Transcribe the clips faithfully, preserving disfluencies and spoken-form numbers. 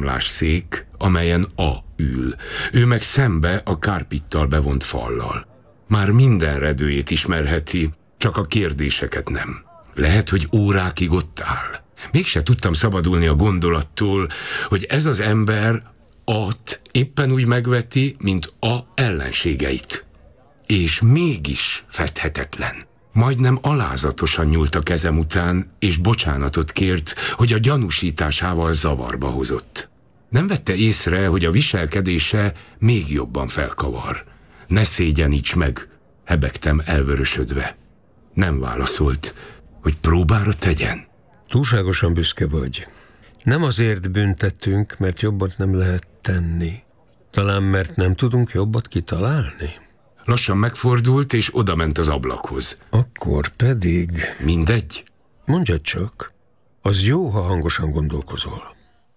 számlásszék, amelyen A ül. Ő meg szembe a kárpittal bevont fallal. Már minden redőjét ismerheti, csak a kérdéseket nem. Lehet, hogy órákig ott áll. Mégse tudtam szabadulni a gondolattól, hogy ez az ember A-t éppen úgy megveti, mint A ellenségeit. És mégis fedhetetlen. Majdnem alázatosan nyúlt a kezem után, és bocsánatot kért, hogy a gyanúsításával zavarba hozott. Nem vette észre, hogy a viselkedése még jobban felkavar. Ne szégyeníts meg, hebegtem elvörösödve. Nem válaszolt, hogy próbára tegyen. Túlságosan büszke vagy. Nem azért büntettünk, mert jobbat nem lehet tenni. Talán mert nem tudunk jobbat kitalálni? Lassan megfordult, és odament az ablakhoz. Akkor pedig... Mindegy? Mondjad csak, az jó, ha hangosan gondolkozol.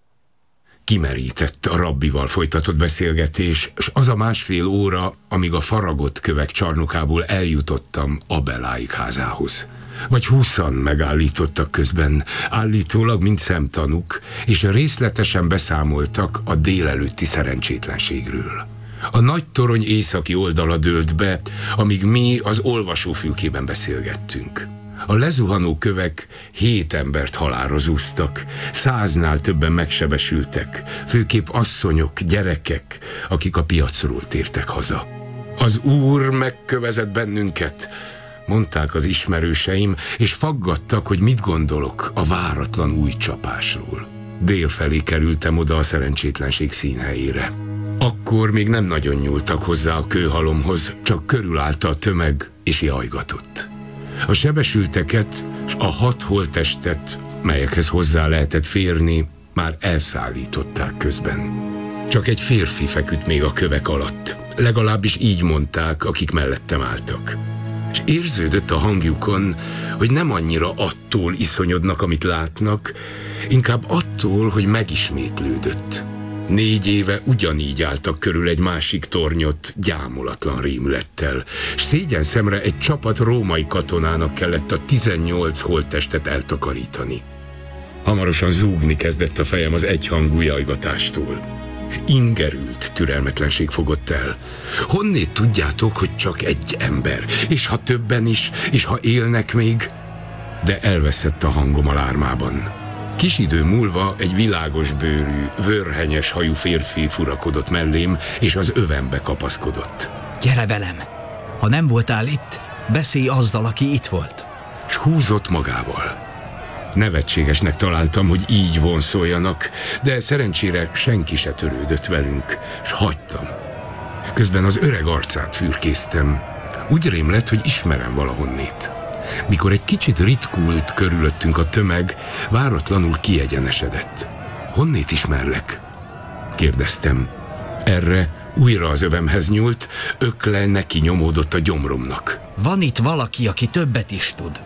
Kimerített a rabbival folytatott beszélgetés, és az a másfél óra, amíg a faragott kövek csarnokából eljutottam Abeláik házához. Vagy húszan megállítottak közben, állítólag mint szemtanúk, és részletesen beszámoltak a délelőtti szerencsétlenségről. A nagy torony északi oldala dőlt be, amíg mi az olvasófülkében beszélgettünk. A lezuhanó kövek hét embert halálra zúztak, száznál többen megsebesültek, főképp asszonyok, gyerekek, akik a piacról tértek haza. Az Úr megkövezett bennünket, mondták az ismerőseim, és faggattak, hogy mit gondolok a váratlan új csapásról. Délfelé kerültem oda a szerencsétlenség színhelyére. Akkor még nem nagyon nyúltak hozzá a kőhalomhoz, csak körülállta a tömeg, és jajgatott. A sebesülteket és a hat holttestet, melyekhez hozzá lehetett férni, már elszállították közben. Csak egy férfi feküdt még a kövek alatt, legalábbis így mondták, akik mellettem álltak. És érződött a hangjukon, hogy nem annyira attól iszonyodnak, amit látnak, inkább attól, hogy megismétlődött. Négy éve ugyanígy álltak körül egy másik tornyot gyámolatlan rémülettel, s szégyen szemre egy csapat római katonának kellett a tizennyolc holttestet eltakarítani. Hamarosan zúgni kezdett a fejem az egyhangú jajgatástól. Ingerült türelmetlenség fogott el. Honnét tudjátok, hogy csak egy ember, és ha többen is, és ha élnek még? De elveszett a hangom a lármában. Kis idő múlva egy világos bőrű, vörhenyes hajú férfi furakodott mellém, és az övembe kapaszkodott. Gyere velem! Ha nem voltál itt, beszélj azzal, aki itt volt. S húzott magával. Nevetségesnek találtam, hogy így vonszoljanak, de szerencsére senki se törődött velünk, s hagytam. Közben az öreg arcát fürkésztem. Úgy rém lett, hogy ismerem valahonnét. Mikor egy kicsit ritkult körülöttünk a tömeg, váratlanul kiegyenesedett. Honnét ismerlek? Kérdeztem. Erre újra az övemhez nyúlt, ökle neki nyomódott a gyomromnak. Van itt valaki, aki többet is tud.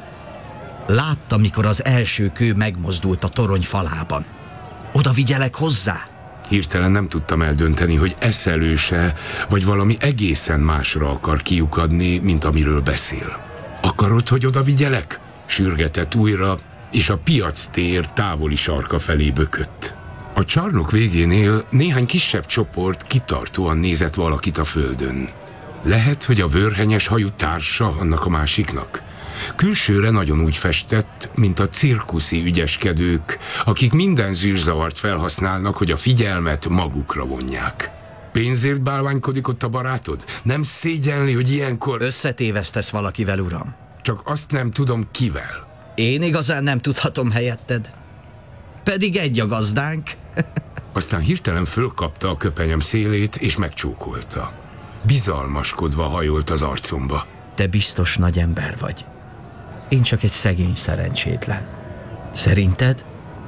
Látta, mikor az első kő megmozdult a torony falában. Oda vigyelek hozzá? Hirtelen nem tudtam eldönteni, hogy eszelőse, vagy valami egészen másra akar kiukadni, mint amiről beszél. Akarod, hogy oda vigyelek? Sürgetett újra, és a piac tér távoli sarka felé bökött. A csarnok végénél néhány kisebb csoport kitartóan nézett valakit a földön. Lehet, hogy a vörhenyes hajú társa annak a másiknak? Külsőre nagyon úgy festett, mint a cirkuszi ügyeskedők, akik minden zűrzavart felhasználnak, hogy a figyelmet magukra vonják. Pénzért bálványkodik ott a barátod? Nem szégyenli, hogy ilyenkor... Összetévesztesz valakivel, uram. Csak azt nem tudom, kivel. Én igazán nem tudhatom helyetted. Pedig egy a gazdánk. Aztán hirtelen fölkapta a köpenyem szélét, és megcsókolta. Bizalmaskodva hajolt az arcomba. Te biztos nagy ember vagy. Én csak egy szegény szerencsétlen. Szerinted?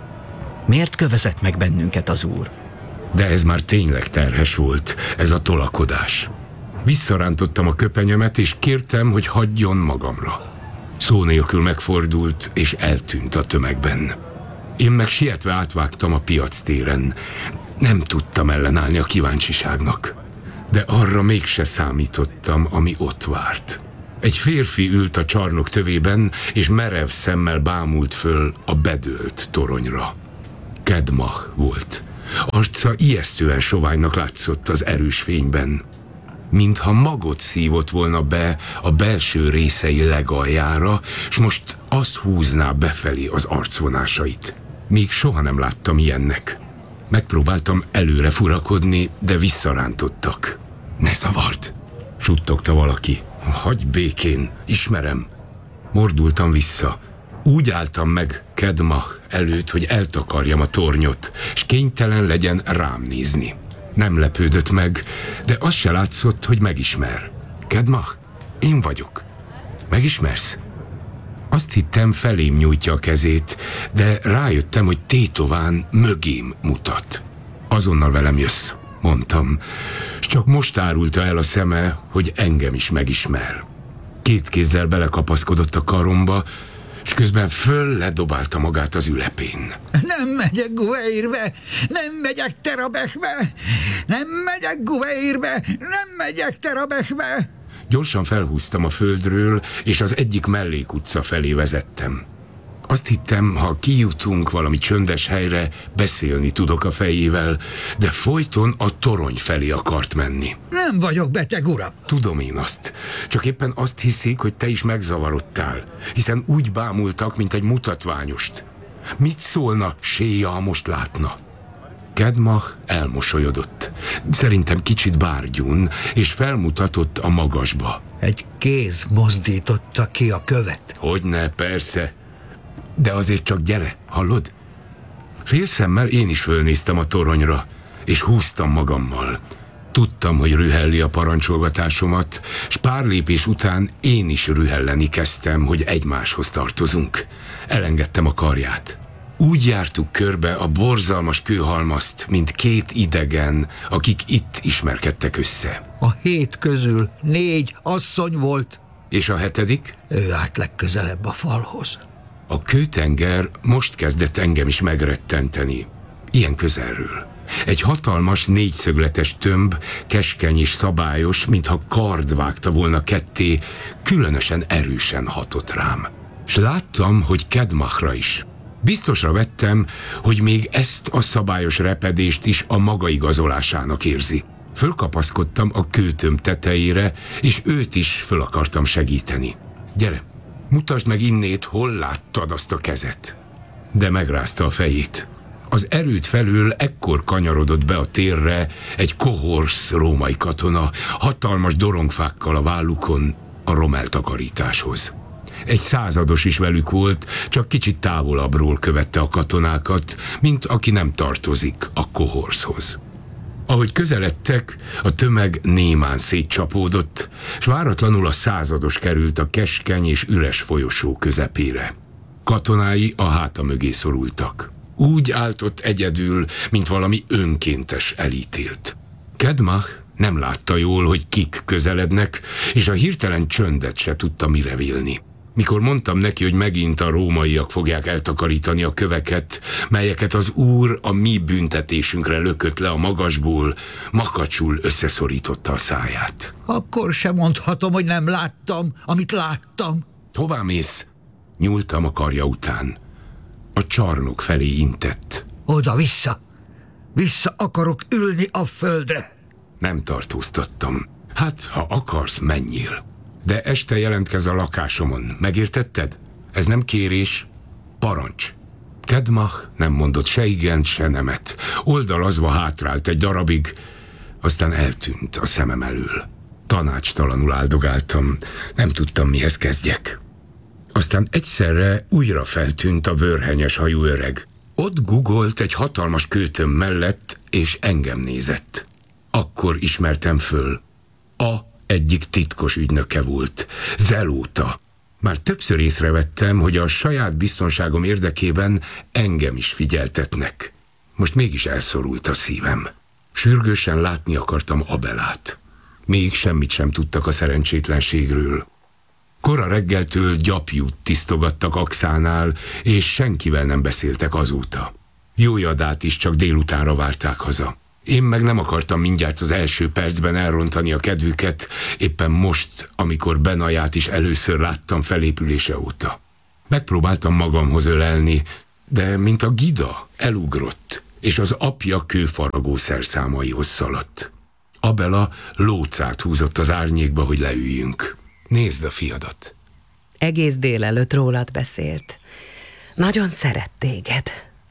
Miért kövezett meg bennünket az Úr? De ez már tényleg terhes volt, ez a tolakodás. Visszarántottam a köpenyemet, és kértem, hogy hagyjon magamra. Szó nélkül megfordult, és eltűnt a tömegben. Én meg sietve átvágtam a piac téren. Nem tudtam ellenállni a kíváncsiságnak. De arra mégse számítottam, ami ott várt. Egy férfi ült a csarnok tövében, és merev szemmel bámult föl a bedőlt toronyra. Kedmach volt. Arca ijesztően soványnak látszott az erős fényben. Mintha magot szívott volna be a belső részei legaljára, s most az húzná befelé az arcvonásait. Még soha nem láttam ilyennek. Megpróbáltam előre furakodni, de visszarántottak. Ne zavard! Suttogta valaki. Hagyj békén, ismerem. Mordultam vissza. Úgy álltam meg Kedmach előtt, hogy eltakarjam a tornyot, s kénytelen legyen rám nézni. Nem lepődött meg, de az se látszott, hogy megismer. Kedmach, én vagyok. Megismersz? Azt hittem, felém nyújtja a kezét, de rájöttem, hogy tétován mögém mutat. Azonnal velem jössz, mondtam, s csak most árulta el a szeme, hogy engem is megismer. Két kézzel belekapaszkodott a karomba, és közben föl ledobálta magát az ülepén. Nem megyek Guveirbe, nem megyek Terabechbe, nem megyek Guveirbe, nem megyek Terabechbe. Gyorsan felhúztam a földről, és az egyik mellékutca felé vezettem. Azt hittem, ha kijutunk valami csöndes helyre, beszélni tudok a fejével, de folyton a torony felé akart menni. Nem vagyok beteg, uram. Tudom én azt. Csak éppen azt hiszik, hogy te is megzavarodtál, hiszen úgy bámultak, mint egy mutatványost. Mit szólna Séja, ha most látna? Kedmach elmosolyodott. Szerintem kicsit bárgyún, és felmutatott a magasba. Egy kéz mozdította ki a követ. Hogyne, persze. De azért csak gyere, hallod? Félszemmel én is fölnéztem a toronyra, és húztam magammal. Tudtam, hogy rühelli a parancsolgatásomat, s pár lépés után én is rühelleni kezdtem, hogy egymáshoz tartozunk. Elengedtem a karját. Úgy jártuk körbe a borzalmas kőhalmazt, mint két idegen, akik itt ismerkedtek össze. A hét közül négy asszony volt. És a hetedik? Ő állt legközelebb a falhoz. A kőtenger most kezdett engem is megrettenteni. Ilyen közelről. Egy hatalmas, négyszögletes tömb, keskeny és szabályos, mintha kard vágta volna ketté, különösen erősen hatott rám. S láttam, hogy Kedmachra is. Biztosra vettem, hogy még ezt a szabályos repedést is a maga igazolásának érzi. Fölkapaszkodtam a kőtömb tetejére, és őt is föl akartam segíteni. Gyere, mutasd meg innét, hol láttad azt a kezet. De megrázta a fejét. Az erőd felől ekkor kanyarodott be a térre egy kohorsz római katona, hatalmas dorongfákkal a vállukon a romeltakarításhoz. Egy százados is velük volt, csak kicsit távolabbról követte a katonákat, mint aki nem tartozik a kohorszhoz. Ahogy közeledtek, a tömeg némán szétcsapódott, s váratlanul a százados került a keskeny és üres folyosó közepére. Katonái a háta mögé szorultak. Úgy állt ott egyedül, mint valami önkéntes elítélt. Kedmach nem látta jól, hogy kik közelednek, és a hirtelen csöndet se tudta mire vélni. Mikor mondtam neki, hogy megint a rómaiak fogják eltakarítani a köveket, melyeket az úr a mi büntetésünkre lökött le a magasból, makacsul összeszorította a száját. Akkor sem mondhatom, hogy nem láttam, amit láttam. Hová mész? Nyúltam a karja után. A csarnok felé intett. Oda-vissza. Vissza akarok ülni a földre. Nem tartóztattam. Hát, ha akarsz, menjél. De este jelentkez a lakásomon. Megértetted? Ez nem kérés, parancs. Kedmach nem mondott se igent, se nemet. Oldalazva hátrált egy darabig, aztán eltűnt a szemem elől. Tanácstalanul áldogáltam, nem tudtam, mihez kezdjek. Aztán egyszerre újra feltűnt a vörhenyes hajú öreg. Ott gugolt egy hatalmas kőtömb mellett, és engem nézett. Akkor ismertem föl. A egyik titkos ügynöke volt, Zelóta. Már többször észrevettem, hogy a saját biztonságom érdekében engem is figyeltetnek. Most mégis elszorult a szívem. Sürgősen látni akartam Abelát. Még semmit sem tudtak a szerencsétlenségről. Kora reggeltől gyapjút tisztogattak Akszánál, és senkivel nem beszéltek azóta. Jójadát is csak délutánra várták haza. Én meg nem akartam mindjárt az első percben elrontani a kedvüket, éppen most, amikor Benaját is először láttam felépülése óta. Megpróbáltam magamhoz ölelni, de mint a gida elugrott, és az apja kőfaragó szerszámaihoz szaladt. Abela lócát húzott az árnyékba, hogy leüljünk. Nézd a fiadat. Egész délelőtt rólad beszélt. Nagyon szeret téged.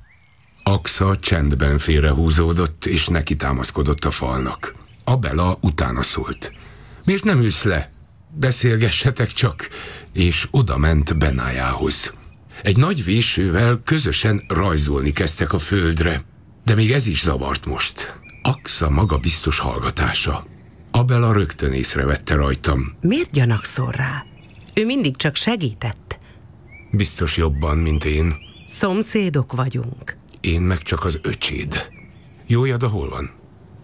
Axa csendben félrehúzódott, és neki támaszkodott a falnak. Abela utána szólt. Miért nem ülsz le? Beszélgessetek csak, és oda ment Benájához. Egy nagy vésővel közösen rajzolni kezdtek a földre, de még ez is zavart most. Axa magabiztos hallgatása. Abela rögtön észrevette rajtam. Miért gyanakszol rá? Ő mindig csak segített. Biztos jobban, mint én. Szomszédok vagyunk. Én meg csak az öcséd. Jójada hol van?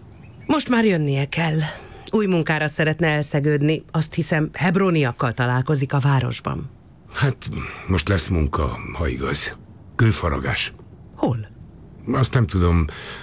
Most már jönnie kell. Új munkára szeretne elszegődni. Azt hiszem, hebroniakkal találkozik a városban. Hát, most lesz munka, ha igaz. Kőfaragás. Hol? Azt nem tudom,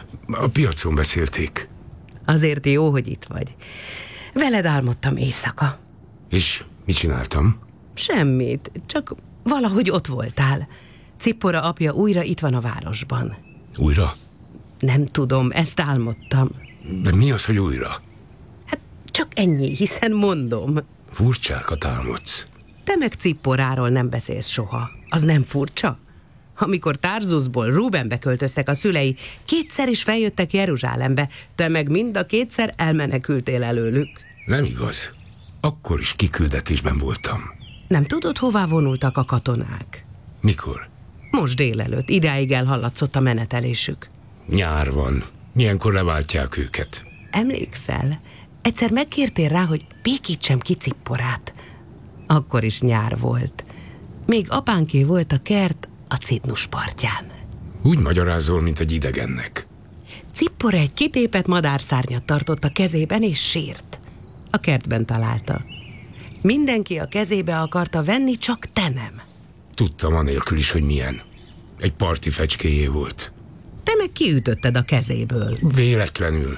a piacon beszélték. Azért jó, hogy itt vagy. Veled álmodtam éjszaka. És mit csináltam? Semmit, csak valahogy ott voltál. Cippora apja újra itt van a városban. Újra? Nem tudom, ezt álmodtam. De mi az, hogy újra? Hát csak ennyi, hiszen mondom. Furcsákat álmodsz. Te meg Cipporáról nem beszélsz soha. Az nem furcsa? Amikor Tarzuszból Rubenbe költöztek a szülei, kétszer is feljöttek Jeruzsálembe, te meg mind a kétszer elmenekültél előlük. Nem igaz. Akkor is kiküldetésben voltam. Nem tudod, hová vonultak a katonák? Mikor? Most délelőtt, idáig elhallatszott a menetelésük. Nyár van. Milyenkor leváltják őket? Emlékszel? Egyszer megkértél rá, hogy békítsem ki Cipporát. Akkor is nyár volt. Még apánké volt a kert a Cidnus partján. Úgy magyarázol, mint egy idegennek. Cippora egy kitépett madárszárnyat tartott a kezében, és sírt. A kertben találta. Mindenki a kezébe akarta venni, csak te nem. Tudtam anélkül is, hogy milyen. Egy parti fecskéjé volt. Te meg kiütötted a kezéből. Véletlenül.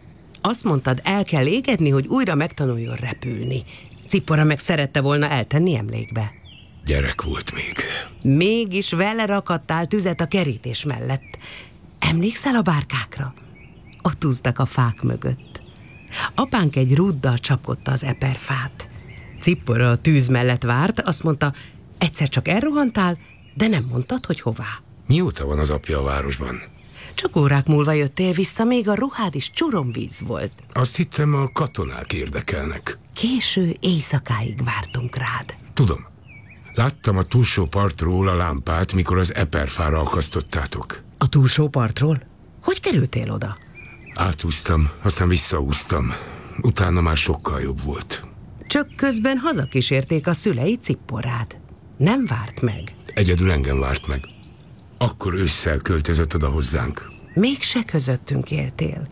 Azt mondtad, el kell égedni, hogy újra megtanuljon repülni. Cippora meg szerette volna eltenni emlékbe. Gyerek volt még. Mégis vele rakadtál tüzet a kerítés mellett. Emlékszel a bárkákra? Ott úztak a fák mögött. Apánk egy rúddal csapkodta az eperfát. Cippora a tűz mellett várt, azt mondta, egyszer csak elrohantál, de nem mondtad, hogy hová. Mióta van az apja a városban? Csak órák múlva jöttél vissza, még a ruhád is csuromvíz volt. Azt hittem, a katonák érdekelnek. Késő éjszakáig vártunk rád. Tudom. Láttam a túlsó partról a lámpát, mikor az eperfára akasztottátok. A túlsó partról? Hogy kerültél oda? Átúztam, aztán visszaúztam. Utána már sokkal jobb volt. Csak közben hazakísérték a szülei Cipporát. Nem várt meg. Egyedül engem várt meg. Akkor ősszel költözött oda hozzánk. Mégse közöttünk éltél.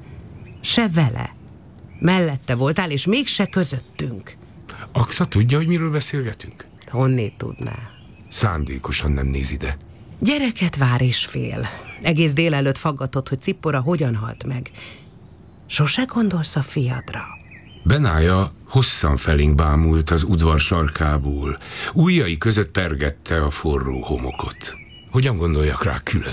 Se vele. Mellette voltál, és mégse közöttünk. Axa tudja, hogy miről beszélgetünk? Honnét tudná? Szándékosan nem néz ide. Gyereket vár és fél. Egész délelőtt faggatott, hogy Cippora hogyan halt meg. Sose gondolsz a fiadra? Benája hosszan felénk bámult az udvar sarkából. Ujjai között pergette a forró homokot. Hogyan gondoljak rá külön?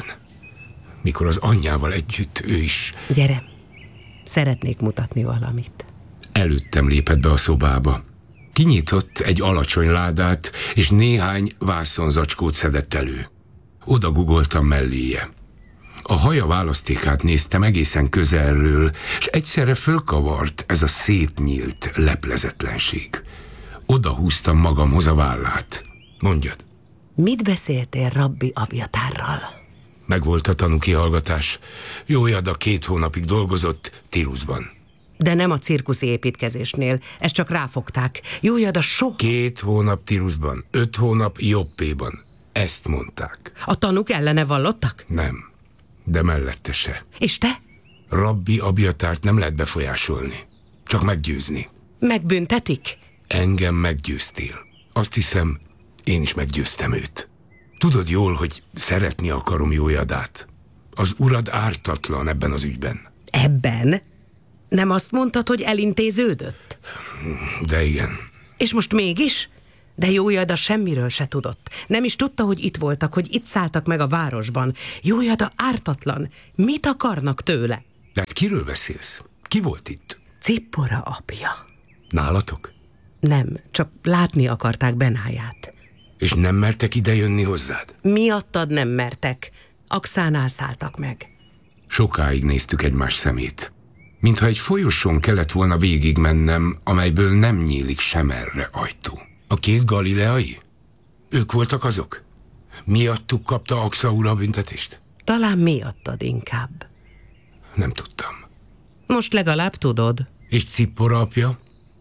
Mikor az anyjával együtt ő is... Gyere, szeretnék mutatni valamit. Előttem lépett be a szobába. Kinyitott egy alacsony ládát, és néhány vászonzacskót szedett elő. Oda gugoltam melléje. A haja választékát néztem egészen közelről, és egyszerre fölkavart ez a szétnyílt leplezetlenség. Oda húztam magamhoz a vállát. Mondjad. Mit beszéltél Rabbi Abjatárral? Megvolt a tanúkihallgatás. Jójada két hónapig dolgozott Tiruszban. De nem a cirkuszi építkezésnél, ezt csak ráfogták. Jójada soha... Két hónap Tiruszban, öt hónap Jobbéban. Ezt mondták. A tanúk ellene vallottak? Nem, de mellette se. És te? Rabbi Abjatárt nem lehet befolyásolni, csak meggyőzni. Megbüntetik? Engem meggyőztél. Azt hiszem, én is meggyőztem őt. Tudod jól, hogy szeretni akarom Jójadát. Az urad ártatlan ebben az ügyben. Ebben? Nem azt mondtad, hogy elintéződött? De igen. És most mégis? De Jójada semmiről se tudott. Nem is tudta, hogy itt voltak, hogy itt szálltak meg a városban. Jójada ártatlan. Mit akarnak tőle? De hát kiről beszélsz? Ki volt itt? Cippora apja. Nálatok? Nem, csak látni akarták Benáját. És nem mertek idejönni hozzád? Miattad nem mertek. Akszánál szálltak meg. Sokáig néztük egymás szemét. Mintha egy folyosón kellett volna végigmennem, amelyből nem nyílik sem erre ajtó. A két galileai? Ők voltak azok? Miattuk kapta Aksza úr a büntetést? Talán miattad inkább. Nem tudtam. Most legalább tudod. És Cippora apja?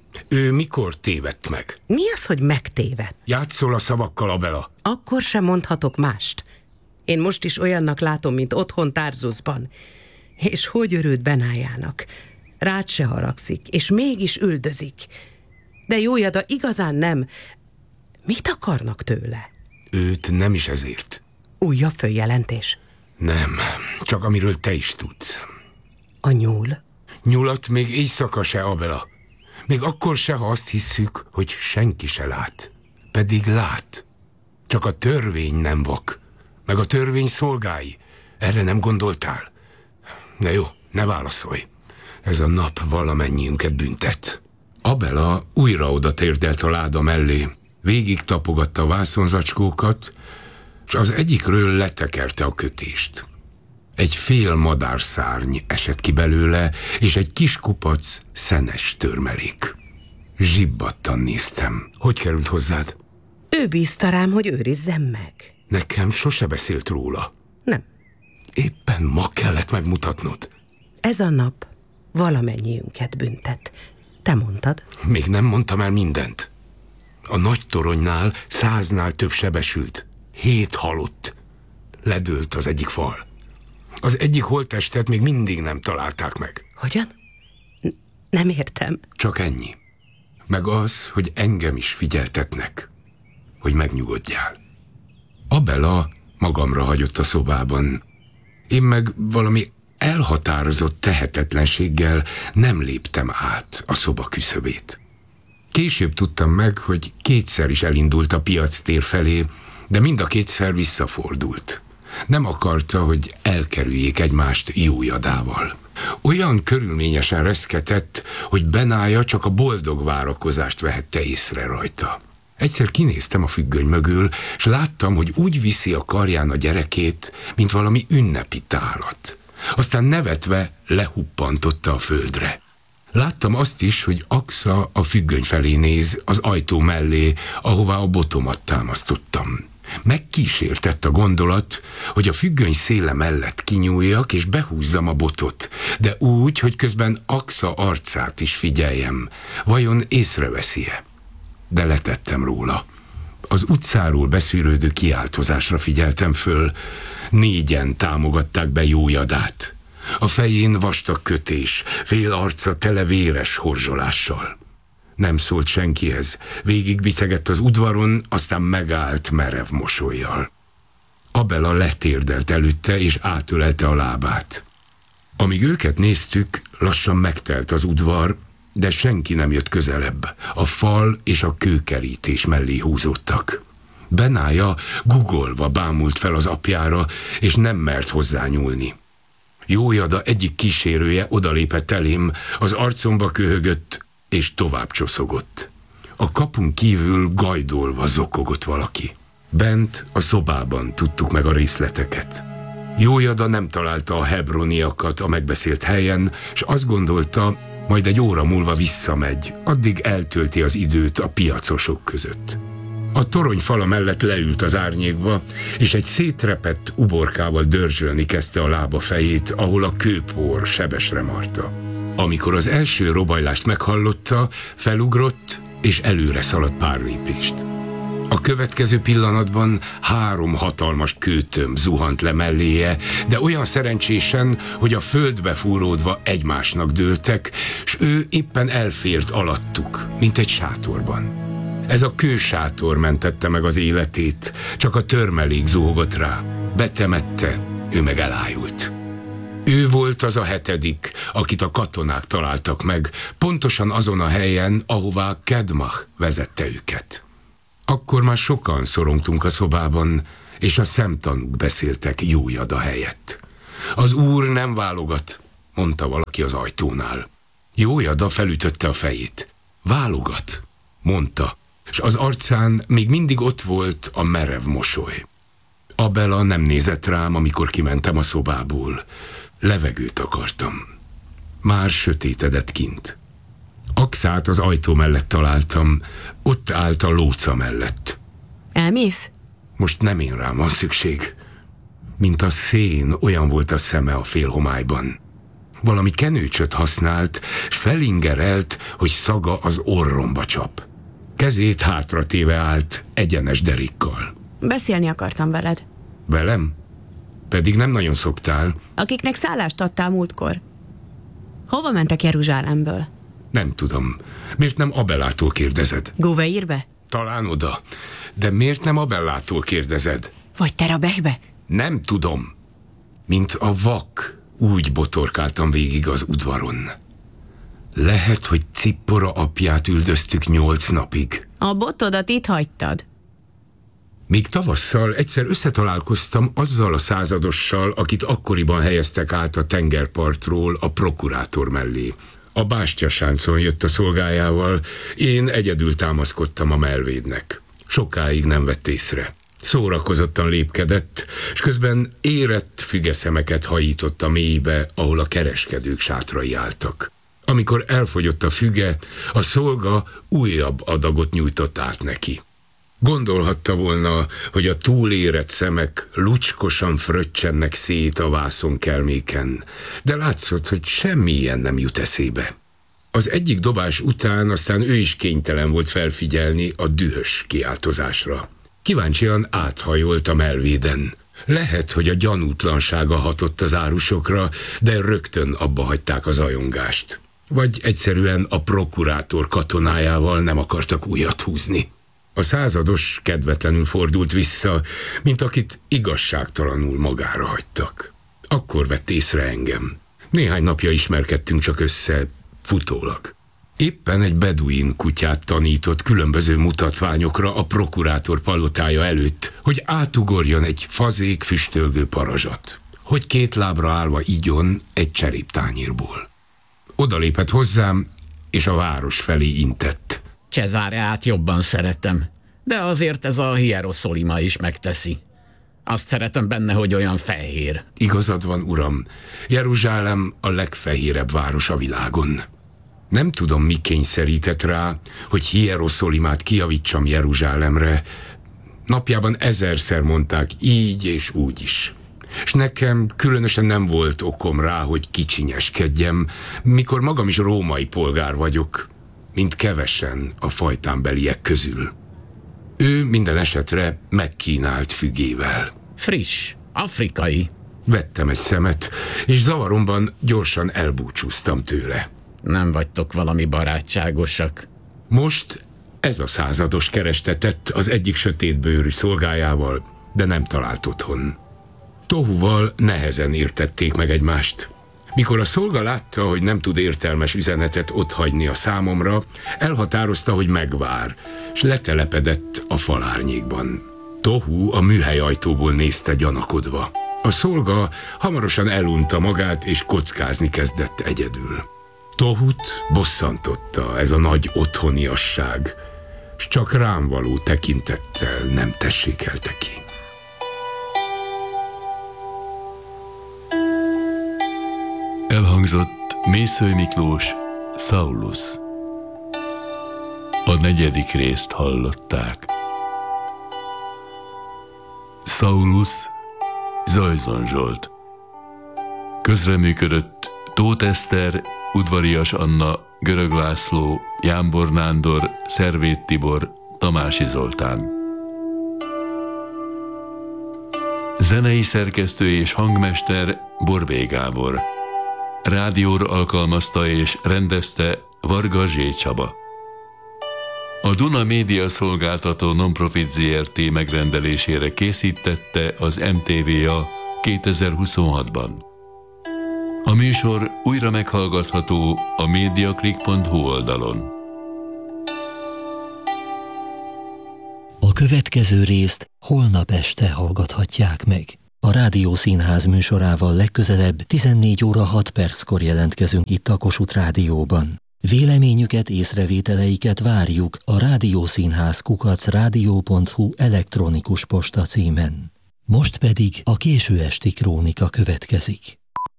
Ő mikor tévedt meg? Mi az, hogy megtévedt? Játszol a szavakkal, Abela. Akkor sem mondhatok mást. Én most is olyannak látom, mint otthon Tarzuszban. És hogy örült Benájának. Rád se haragszik, és mégis üldözik. De Jójada igazán nem. Mit akarnak tőle? Őt nem is ezért. Újabb följelentés. Nem, csak amiről te is tudsz. A nyúl? Nyulat még éjszaka se, Abela. Még akkor se, ha azt hisszük, hogy senki se lát. Pedig lát. Csak a törvény nem vak. Meg a törvény szolgái. Erre nem gondoltál? De jó, ne válaszolj. Ez a nap valamennyiünket büntet. Abela újra oda térdelt a láda mellé. Végig tapogatta a vászonzacskókat, és az egyikről letekerte a kötést. Egy fél madárszárny esett ki belőle, és egy kis kupac szenes törmelék. Zsibbadtan néztem. Hogy került hozzád? Ő bízta rám, hogy őrizzem meg. Nekem sose beszélt róla. Nem. Éppen ma kellett megmutatnod. Ez a nap valamennyiünket büntet. Te mondtad? Még nem mondtam el mindent. A nagy toronynál száznál több sebesült. Hét halott. Ledőlt az egyik fal. Az egyik holttestet még mindig nem találták meg. Hogyan? N- nem értem. Csak ennyi. Meg az, hogy engem is figyeltetnek. Hogy megnyugodjál. Abela magamra hagyott a szobában. Én meg valami elhatározott tehetetlenséggel nem léptem át a szoba küszöbét. Később tudtam meg, hogy kétszer is elindult a piactér felé, de mind a kétszer visszafordult. Nem akarta, hogy elkerüljék egymást Jójadával. Olyan körülményesen reszketett, hogy Benája csak a boldog várakozást vehette észre rajta. Egyszer kinéztem a függöny mögül, és láttam, hogy úgy viszi a karján a gyerekét, mint valami ünnepi tálat. Aztán nevetve lehuppantotta a földre. Láttam azt is, hogy Aksza a függöny felé néz, az ajtó mellé, ahová a botomat támasztottam. Megkísértett a gondolat, hogy a függöny széle mellett kinyúljak és behúzzam a botot, de úgy, hogy közben Aksza arcát is figyeljem. Vajon észreveszi-e? De letettem róla. Az utcáról beszűrődő kiáltozásra figyeltem föl. Négyen támogatták be Jójadát. A fején vastag kötés, fél arca tele véres horzsolással. Nem szólt senkihez, végig bicegett az udvaron, aztán megállt merev mosollyal. Abela letérdelt előtte, és átölelte a lábát. Amíg őket néztük, lassan megtelt az udvar, de senki nem jött közelebb. A fal és a kőkerítés mellé húzódtak. Benája gugolva bámult fel az apjára, és nem mert hozzányúlni. Jójada egyik kísérője odalépett elém, az arcomba köhögött, és tovább csoszogott. A kapun kívül gajdolva zokogott valaki. Bent a szobában tudtuk meg a részleteket. Jójada nem találta a hebroniakat a megbeszélt helyen, és azt gondolta, majd egy óra múlva visszamegy, addig eltölti az időt a piacosok között. A torony fala mellett leült az árnyékba, és egy szétrepett uborkával dörzsölni kezdte a lába fejét, ahol a kőpor sebesre marta. Amikor az első robajlást meghallotta, felugrott, és előre szaladt pár lépést. A következő pillanatban három hatalmas kőtömb zuhant le melléje, de olyan szerencsésen, hogy a földbe fúródva egymásnak dőltek, s ő éppen elfért alattuk, mint egy sátorban. Ez a kősátor mentette meg az életét, csak a törmelék zuhogott rá. Betemette, ő meg elájult. Ő volt az a hetedik, akit a katonák találtak meg, pontosan azon a helyen, ahová Kedmach vezette őket. Akkor már sokan szorongtunk a szobában, és a szemtanúk beszéltek Jójada helyett. Az úr nem válogat, mondta valaki az ajtónál. Jójada felütötte a fejét. Válogat, mondta, és az arcán még mindig ott volt a merev mosoly. Abela nem nézett rám, amikor kimentem a szobából. Levegőt akartam. Már sötétedett kint. Akszát az ajtó mellett találtam, ott állt a lóca mellett. Elmész? Most nem én rám van szükség. Mint a szén, olyan volt a szeme a félhomályban. Valami kenőcsöt használt, s felingerelt, hogy szaga az orromba csap. Kezét hátra téve állt, egyenes derékkal. Beszélni akartam veled. Velem? Pedig nem nagyon szoktál. Akiknek szállást adtál múltkor. Hova mentek Jeruzsálemből? Nem tudom. Miért nem Abelától kérdezed? Guveirbe? Talán oda. De miért nem Abellától kérdezed? Vagy Terabechbe? Nem tudom. Mint a vak, úgy botorkáltam végig az udvaron. Lehet, hogy Cippora apját üldöztük nyolc napig. A botodat itt hagytad. Míg tavasszal egyszer összetalálkoztam azzal a századossal, akit akkoriban helyeztek át a tengerpartról a prokurátor mellé. A bástyasáncon jött a szolgájával, én egyedül támaszkodtam a melvédnek. Sokáig nem vett észre. Szórakozottan lépkedett, és közben érett fügeszemeket hajított a mélybe, ahol a kereskedők sátrai álltak. Amikor elfogyott a füge, a szolga újabb adagot nyújtott át neki. Gondolhatta volna, hogy a túlérett szemek lucskosan fröccsennek szét a vászonkelméken, de látszott, hogy semmilyen nem jut eszébe. Az egyik dobás után aztán ő is kénytelen volt felfigyelni a dühös kiáltozásra. Kíváncsian áthajolt a melvéden. Lehet, hogy a gyanútlansága hatott az árusokra, de rögtön abba hagyták az ajongást. Vagy egyszerűen a prokurátor katonájával nem akartak újat húzni. A százados kedvetlenül fordult vissza, mint akit igazságtalanul magára hagytak. Akkor vett észre engem. Néhány napja ismerkedtünk csak össze, futólag. Éppen egy beduin kutyát tanított különböző mutatványokra a prokurátor palotája előtt, hogy átugorjon egy fazék füstölgő parazsat, hogy két lábra állva igyon egy cseréptányérból. Odalépett hozzám, és a város felé intett. Cezáreát jobban szeretem, de azért ez a Hieroszolima is megteszi. Azt szeretem benne, hogy olyan fehér. Igazad van, uram. Jeruzsálem a legfehérebb város a világon. Nem tudom, mi kényszerített rá, hogy Hieroszolimát kijavítsam Jeruzsálemre. Napjában ezerszer mondták így és úgy is. És nekem különösen nem volt okom rá, hogy kicsinyeskedjem, mikor magam is római polgár vagyok, mint kevesen a fajtámbeliek közül. Ő minden esetre megkínált fügével. Friss, afrikai. Vettem egy szemet, és zavaromban gyorsan elbúcsúztam tőle. Nem vagytok valami barátságosak. Most ez a százados kerestetett az egyik sötétbőrű szolgájával, de nem talált otthon. Tohuval nehezen értették meg egymást. Mikor a szolga látta, hogy nem tud értelmes üzenetet otthagyni a számomra, elhatározta, hogy megvár, és letelepedett a falárnyékban. Tohu a műhely ajtóból nézte gyanakodva. A szolga hamarosan elunta magát, és kockázni kezdett egyedül. Tohut bosszantotta ez a nagy otthoniasság, s csak rám való tekintettel nem tessékelte ki. Elhangzott Mészöly Miklós, Saulus. A negyedik részt hallották. Saulus, Zajzon Zsolt. Közreműködött Tóth Eszter, Udvarias Anna, Görög László, Jámbor Nándor, Szervét Tibor, Tamási Zoltán. Zenei szerkesztő és hangmester Borbély Gábor. Rádióra alkalmazta és rendezte Varga Zsé Csaba. A Duna Média Szolgáltató Nonprofit zé er té megrendelésére készítette az em té vé á kétezer-huszonhatban. A műsor újra meghallgatható a mediaclick pont hu oldalon. következő részt holnap este hallgathatják meg. A Rádiószínház műsorával legközelebb tizennégy óra hat perckor jelentkezünk itt a Kossuth Rádióban. Véleményüket, észrevételeiket várjuk a rádiószínház kukac rádió pont hu elektronikus posta címen. Most pedig a késő esti krónika következik.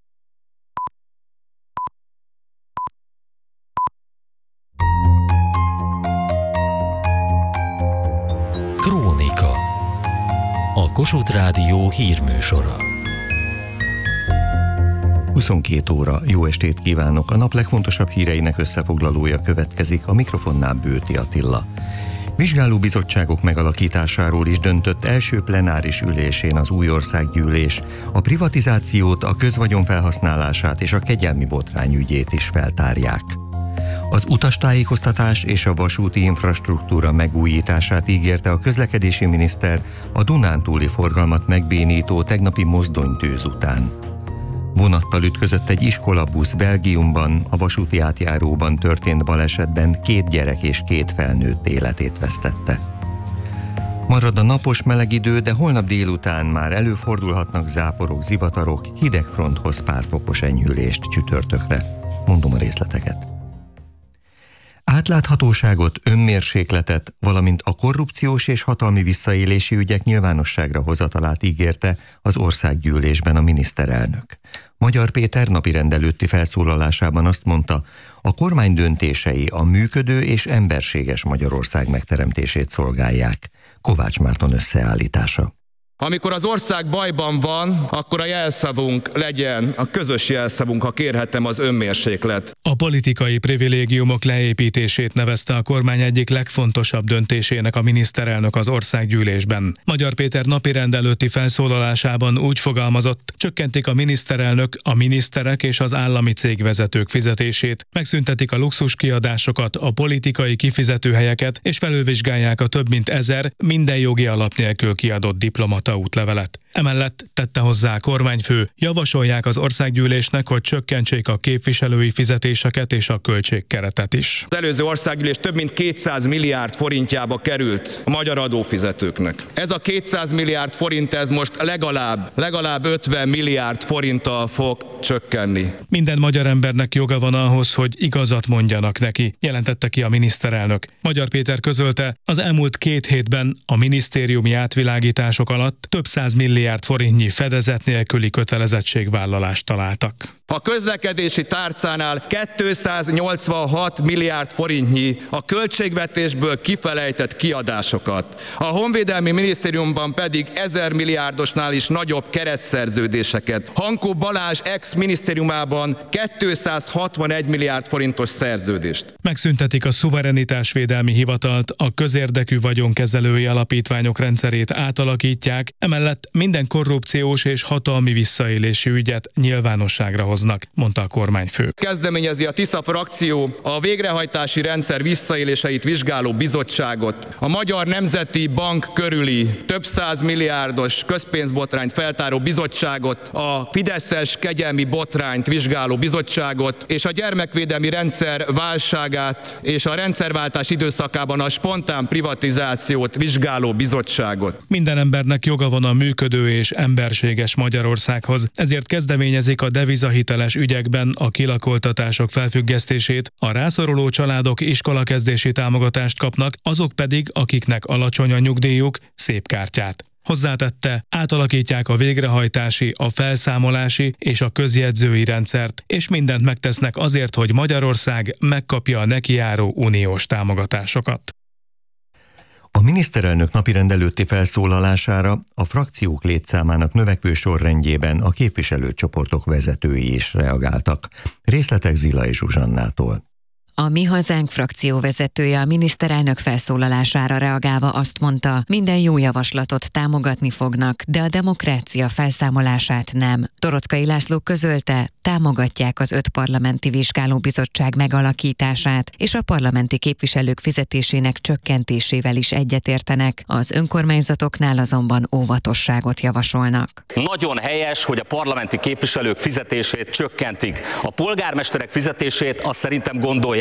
Krónika. A Kossuth Rádió hírműsora. huszonkettő óra, jó estét kívánok! A nap legfontosabb híreinek összefoglalója következik, a mikrofonnál Bőti Attila. Vizsgálóbizottságok megalakításáról is döntött első plenáris ülésén az új országgyűlés. A privatizációt, a közvagyon felhasználását és a kegyelmi botrány ügyét is feltárják. Az utastájékoztatás és a vasúti infrastruktúra megújítását ígérte a közlekedési miniszter a dunántúli forgalmat megbénító tegnapi mozdonytűz után. Vonattal ütközött egy iskolabusz Belgiumban, a vasúti átjáróban történt balesetben két gyerek és két felnőtt életét vesztette. Marad a napos meleg idő, de holnap délután már előfordulhatnak záporok, zivatarok, hidegfronthoz pár fokos enyhülést csütörtökre. Mondom a részleteket. Átláthatóságot, önmérsékletet, valamint a korrupciós és hatalmi visszaélési ügyek nyilvánosságra hozatalát ígérte az országgyűlésben a miniszterelnök. Magyar Péter napirend előtti felszólalásában azt mondta, a kormány döntései a működő és emberséges Magyarország megteremtését szolgálják. Kovács Márton összeállítása. Amikor az ország bajban van, akkor a jelszavunk legyen, a közös jelszavunk, ha kérhetem, az önmérséklet. A politikai privilégiumok leépítését nevezte a kormány egyik legfontosabb döntésének a miniszterelnök az országgyűlésben. Magyar Péter napirend előtti felszólalásában úgy fogalmazott, csökkentik a miniszterelnök, a miniszterek és az állami cégvezetők fizetését, megszüntetik a luxuskiadásokat, a politikai kifizetőhelyeket és felülvizsgálják a több mint ezer minden jogi alap nélkül kiadott diplomat útlevelet. Emellett tette hozzá a kormányfő, javasolják az országgyűlésnek, hogy csökkentsék a képviselői fizetéseket és a költségkeretet is. Az előző országgyűlés több mint kétszáz milliárd forintjába került a magyar adófizetőknek. Ez a kétszáz milliárd forint, ez most legalább, legalább ötven milliárd forinttal fog csökkenni. Minden magyar embernek joga van ahhoz, hogy igazat mondjanak neki, jelentette ki a miniszterelnök. Magyar Péter közölte, az elmúlt két hétben a minisztériumi átvilágítások alatt több száz milliárd forintnyi fedezet nélküli kötelezettségvállalást találtak. A közlekedési tárcánál kétszáznyolcvanhat milliárd forintnyi a költségvetésből kifelejtett kiadásokat. A Honvédelmi Minisztériumban pedig ezer milliárdosnál is nagyobb keretszerződéseket. Hankó Balázs ex-minisztériumában kétszázhatvanegy milliárd forintos szerződést. Megszüntetik a szuverenitásvédelmi hivatalt, a közérdekű vagyonkezelői alapítványok rendszerét átalakítják, emellett minden korrupciós és hatalmi visszaélési ügyet nyilvánosságra hoznak, mondta a kormányfő. Kezdeményezi a Tisza frakció a végrehajtási rendszer visszaéléseit vizsgáló bizottságot, a Magyar Nemzeti Bank körüli több száz milliárdos közpénzbotrányt feltáró bizottságot, a fideszes kegyelmi botrányt vizsgáló bizottságot, és a gyermekvédelmi rendszer válságát és a rendszerváltás időszakában a spontán privatizációt vizsgáló bizottságot. Minden embernek joga van a működő és emberséges Magyarországhoz, ezért kezdeményezik a devizahiteles ügyekben a kilakoltatások felfüggesztését, a rászoruló családok iskolakezdési támogatást kapnak, azok pedig, akiknek alacsony a nyugdíjuk, szép kártyát. Hozzátette, átalakítják a végrehajtási, a felszámolási és a közjegyzői rendszert, és mindent megtesznek azért, hogy Magyarország megkapja a neki járó uniós támogatásokat. A miniszterelnök napirend előtti felszólalására a frakciók létszámának növekvő sorrendjében a képviselőcsoportok vezetői is reagáltak. Részletek Zilai Zsuzsannától. A Mi Hazánk frakció vezetője a miniszterelnök felszólalására reagálva azt mondta, minden jó javaslatot támogatni fognak, de a demokrácia felszámolását nem. Torockai László közölte, támogatják az öt parlamenti vizsgálóbizottság megalakítását, és a parlamenti képviselők fizetésének csökkentésével is egyetértenek, az önkormányzatoknál azonban óvatosságot javasolnak. Nagyon helyes, hogy a parlamenti képviselők fizetését csökkentik. A polgármesterek fizetését azt szerintem gondolják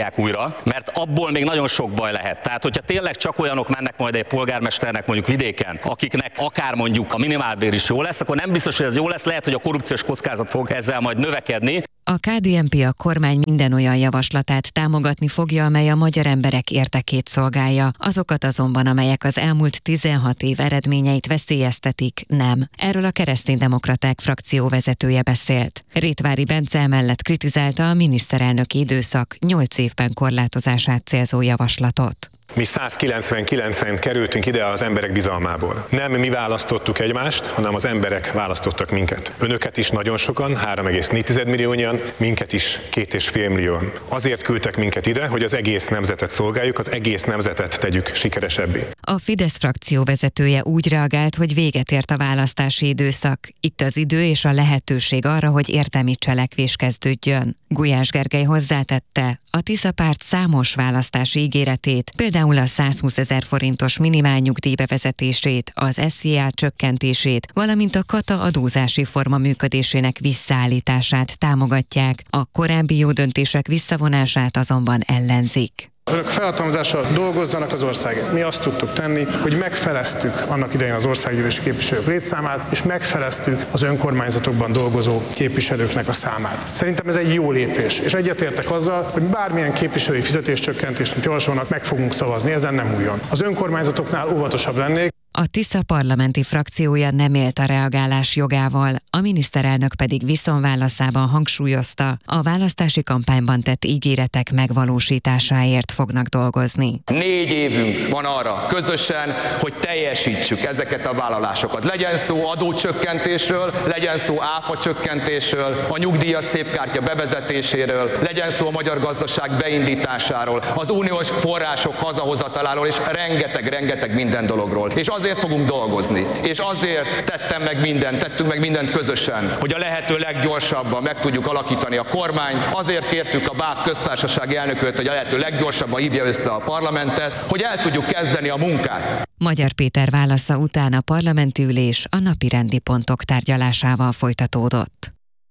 gondolják újra, mert abból még nagyon sok baj lehet. Tehát, hogyha tényleg csak olyanok mennek majd egy polgármesternek mondjuk vidéken, akiknek akár mondjuk a minimálbér is jó lesz, akkor nem biztos, hogy ez jó lesz, lehet, hogy a korrupciós kockázat fog ezzel majd növekedni. A ká dé en pé a kormány minden olyan javaslatát támogatni fogja, amely a magyar emberek érdekét szolgálja. Azokat azonban, amelyek az elmúlt tizenhat év eredményeit veszélyeztetik, nem. Erről a Kereszténydemokraták frakció vezetője beszélt. Rétvári Bence emellett kritizálta a miniszterelnöki időszak nyolc évben korlátozását célzó javaslatot. Mi százkilencvenkilencen kerültünk ide az emberek bizalmából. Nem mi választottuk egymást, hanem az emberek választottak minket. Önöket is nagyon sokan, három egész négy milliónyian, minket is két és fél millióan. Azért küldtek minket ide, hogy az egész nemzetet szolgáljuk, az egész nemzetet tegyük sikeresebbé. A Fidesz frakció vezetője úgy reagált, hogy véget ért a választási időszak. Itt az idő és a lehetőség arra, hogy érdemi cselekvés kezdődjön. Gulyás Gergely hozzátette, a Tisza párt számos választási ígéretét, például a százhúszezer forintos minimálnyugdíj bevezetését, az es zé á csökkentését, valamint a kata adózási forma működésének visszaállítását támogatják, a korábbi jó döntések visszavonását azonban ellenzik. Önök felhatalmazással dolgozzanak az országért. Mi azt tudtuk tenni, hogy megfeleztük annak idején az országgyűlési képviselők létszámát, és megfeleztük az önkormányzatokban dolgozó képviselőknek a számát. Szerintem ez egy jó lépés, és egyetértek azzal, hogy bármilyen képviselői fizetéscsökkentést javasolnak, meg fogunk szavazni, ezen nem újon. Az önkormányzatoknál óvatosabb lennék. A Tisza parlamenti frakciója nem élt a reagálás jogával, a miniszterelnök pedig viszonválaszában hangsúlyozta, a választási kampányban tett ígéretek megvalósításáért fognak dolgozni. Négy évünk van arra közösen, hogy teljesítsük ezeket a vállalásokat. Legyen szó adócsökkentésről, legyen szó áfacsökkentésről, a nyugdíjas szépkártya bevezetéséről, legyen szó a magyar gazdaság beindításáról, az uniós források hazahozataláról, és rengeteg-rengeteg minden dologról. És az Azért fogunk dolgozni, és azért tettem meg mindent, tettünk meg mindent közösen, hogy a lehető leggyorsabban meg tudjuk alakítani a kormányt. Azért kértük a báb köztársasági elnököt, hogy a lehető leggyorsabban hívja össze a parlamentet, hogy el tudjuk kezdeni a munkát. Magyar Péter válasza után a parlamenti ülés a napirendi pontok tárgyalásával folytatódott.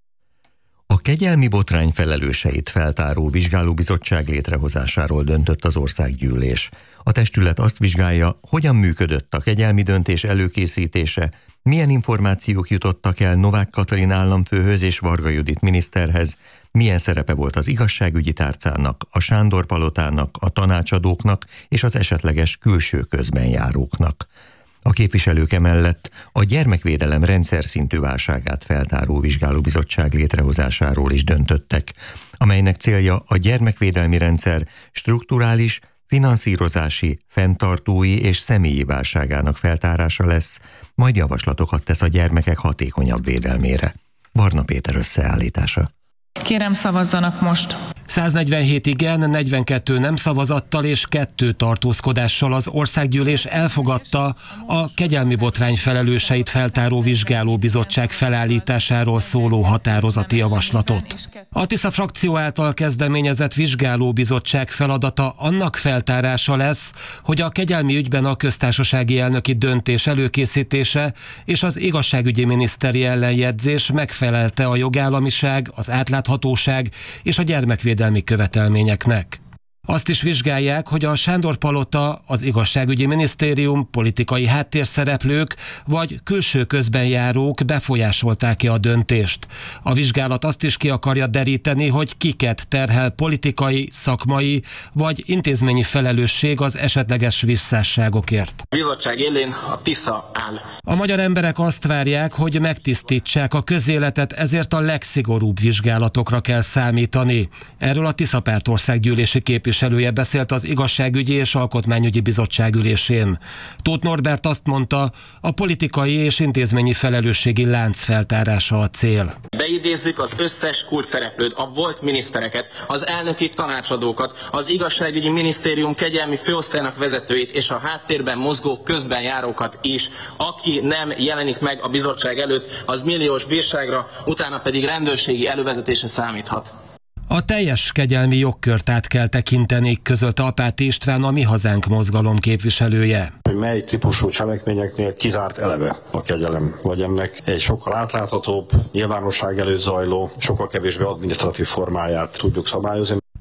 A kegyelmi botrány felelőseit feltáró vizsgálóbizottság létrehozásáról döntött az országgyűlés. A testület azt vizsgálja, hogyan működött a kegyelmi döntés előkészítése, milyen információk jutottak el Novák Katalin államfőhöz és Varga Judit miniszterhez, milyen szerepe volt az igazságügyi tárcának, a Sándor palotának, a tanácsadóknak és az esetleges külső közbenjáróknak. A képviselők emellett a gyermekvédelem rendszer szintű válságát feltáró vizsgálóbizottság létrehozásáról is döntöttek, amelynek célja a gyermekvédelmi rendszer strukturális, finanszírozási, fenntartói és személyi válságának feltárása lesz, majd javaslatokat tesz a gyermekek hatékonyabb védelmére. Barna Péter összeállítása. Kérem, szavazzanak most! száznegyvenhét igen, negyvenkettő nem szavazattal és kettő tartózkodással az országgyűlés elfogadta a kegyelmi botrány felelőseit feltáró vizsgálóbizottság felállításáról szóló határozati javaslatot. A Tisza frakció által kezdeményezett vizsgálóbizottság feladata annak feltárása lesz, hogy a kegyelmi ügyben a köztársasági elnöki döntés előkészítése és az igazságügyi miniszteri ellenjegyzés megfelelte a jogállamiság, az átláthatóság és a gyermekvédelmi követelményeknek. Azt is vizsgálják, hogy a Sándor palota, az igazságügyi minisztérium, politikai háttérszereplők vagy külső közbenjárók befolyásolták-e a döntést. A vizsgálat azt is ki akarja deríteni, hogy kiket terhel politikai, szakmai vagy intézményi felelősség az esetleges visszásságokért. A bizottság élén a Tisza áll. A magyar emberek azt várják, hogy megtisztítsák a közéletet, ezért a legszigorúbb vizsgálatokra kell számítani. Erről a Tisza párt országgyűlési képviselője beszélt az Igazságügyi és Alkotmányügyi Bizottság ülésén. Tóth Norbert azt mondta, a politikai és intézményi felelősségi lánc feltárása a cél. Beidézzük az összes kulcsszereplőt, a volt minisztereket, az elnöki tanácsadókat, az igazságügyi minisztérium kegyelmi főosztályának vezetőit és a háttérben mozgó közbenjárókat is. Aki nem jelenik meg a bizottság előtt, az milliós bírságra, utána pedig rendőrségi elővezetésre számíthat. A teljes kegyelmi jogkört át kell tekinteni, közölte Apáti István, a Mi Hazánk mozgalom képviselője. Mely típusú cselekményeknél kizárt eleve a kegyelem, vagy ennek egy sokkal átláthatóbb, nyilvánosság előtt zajló, sokkal kevésbé adminisztratív formáját tudjuk szabályozni.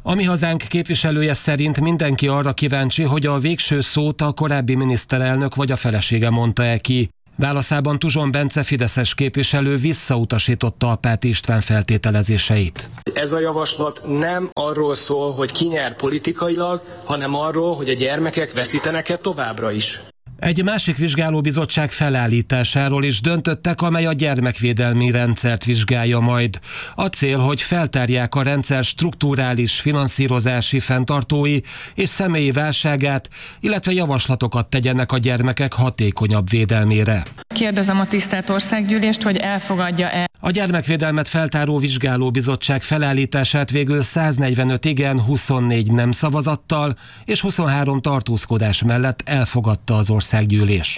A Mi Hazánk képviselője szerint mindenki arra kíváncsi, hogy a végső szót a korábbi miniszterelnök vagy a felesége mondta-e ki. Válaszában Tuzson Bence fideszes képviselő visszautasította Apáti István feltételezéseit. Ez a javaslat nem arról szól, hogy ki nyer politikailag, hanem arról, hogy a gyermekek veszítenek-e továbbra is. Egy másik vizsgálóbizottság felállításáról is döntöttek, amely a gyermekvédelmi rendszert vizsgálja majd. A cél, hogy feltárják a rendszer strukturális, finanszírozási, fenntartói és személyi válságát, illetve javaslatokat tegyenek a gyermekek hatékonyabb védelmére. Kérdezem a tisztelt országgyűlést, hogy elfogadja-e. A gyermekvédelmet feltáró vizsgálóbizottság felállítását végül száznegyvenöt igen, huszonnégy nem szavazattal és huszonhárom tartózkodás mellett elfogadta az országgyűlés.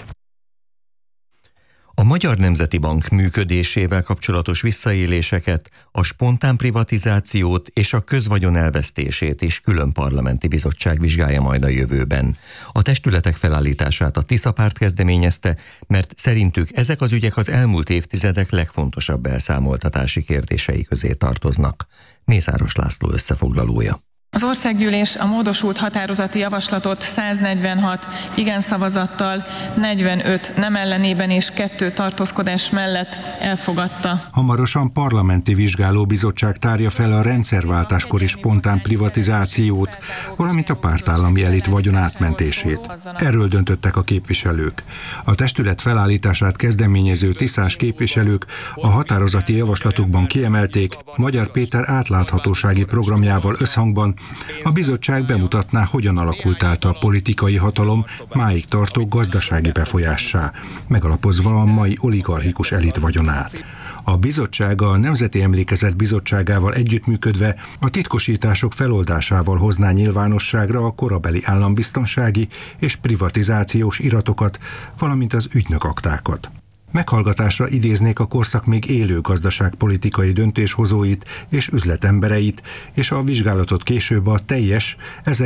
A Magyar Nemzeti Bank működésével kapcsolatos visszaéléseket, a spontán privatizációt és a közvagyon elvesztését is külön parlamenti bizottság vizsgálja majd a jövőben. A testületek felállítását a Tisza párt kezdeményezte, mert szerintük ezek az ügyek az elmúlt évtizedek legfontosabb elszámoltatási kérdései közé tartoznak. Mészáros László összefoglalója. Az országgyűlés a módosult határozati javaslatot száznegyvenhat igen szavazattal, negyvenöt nem ellenében és kettő tartózkodás mellett elfogadta. Hamarosan parlamenti vizsgálóbizottság tárja fel a rendszerváltáskori spontán privatizációt, valamint a pártállami elit vagyon átmentését. Erről döntöttek a képviselők. A testület felállítását kezdeményező tiszás képviselők a határozati javaslatukban kiemelték, Magyar Péter átláthatósági programjával összhangban a bizottság bemutatná, hogyan alakult át a politikai hatalom máig tartó gazdasági befolyássá, megalapozva a mai oligarchikus elit vagyonát. A bizottság a Nemzeti Emlékezet Bizottságával együttműködve a titkosítások feloldásával hozná nyilvánosságra a korabeli állambiztonsági és privatizációs iratokat, valamint az ügynökaktákat. Meghallgatásra idéznék a korszak még élő gazdaságpolitikai döntéshozóit és üzletembereit, és a vizsgálatot később a teljes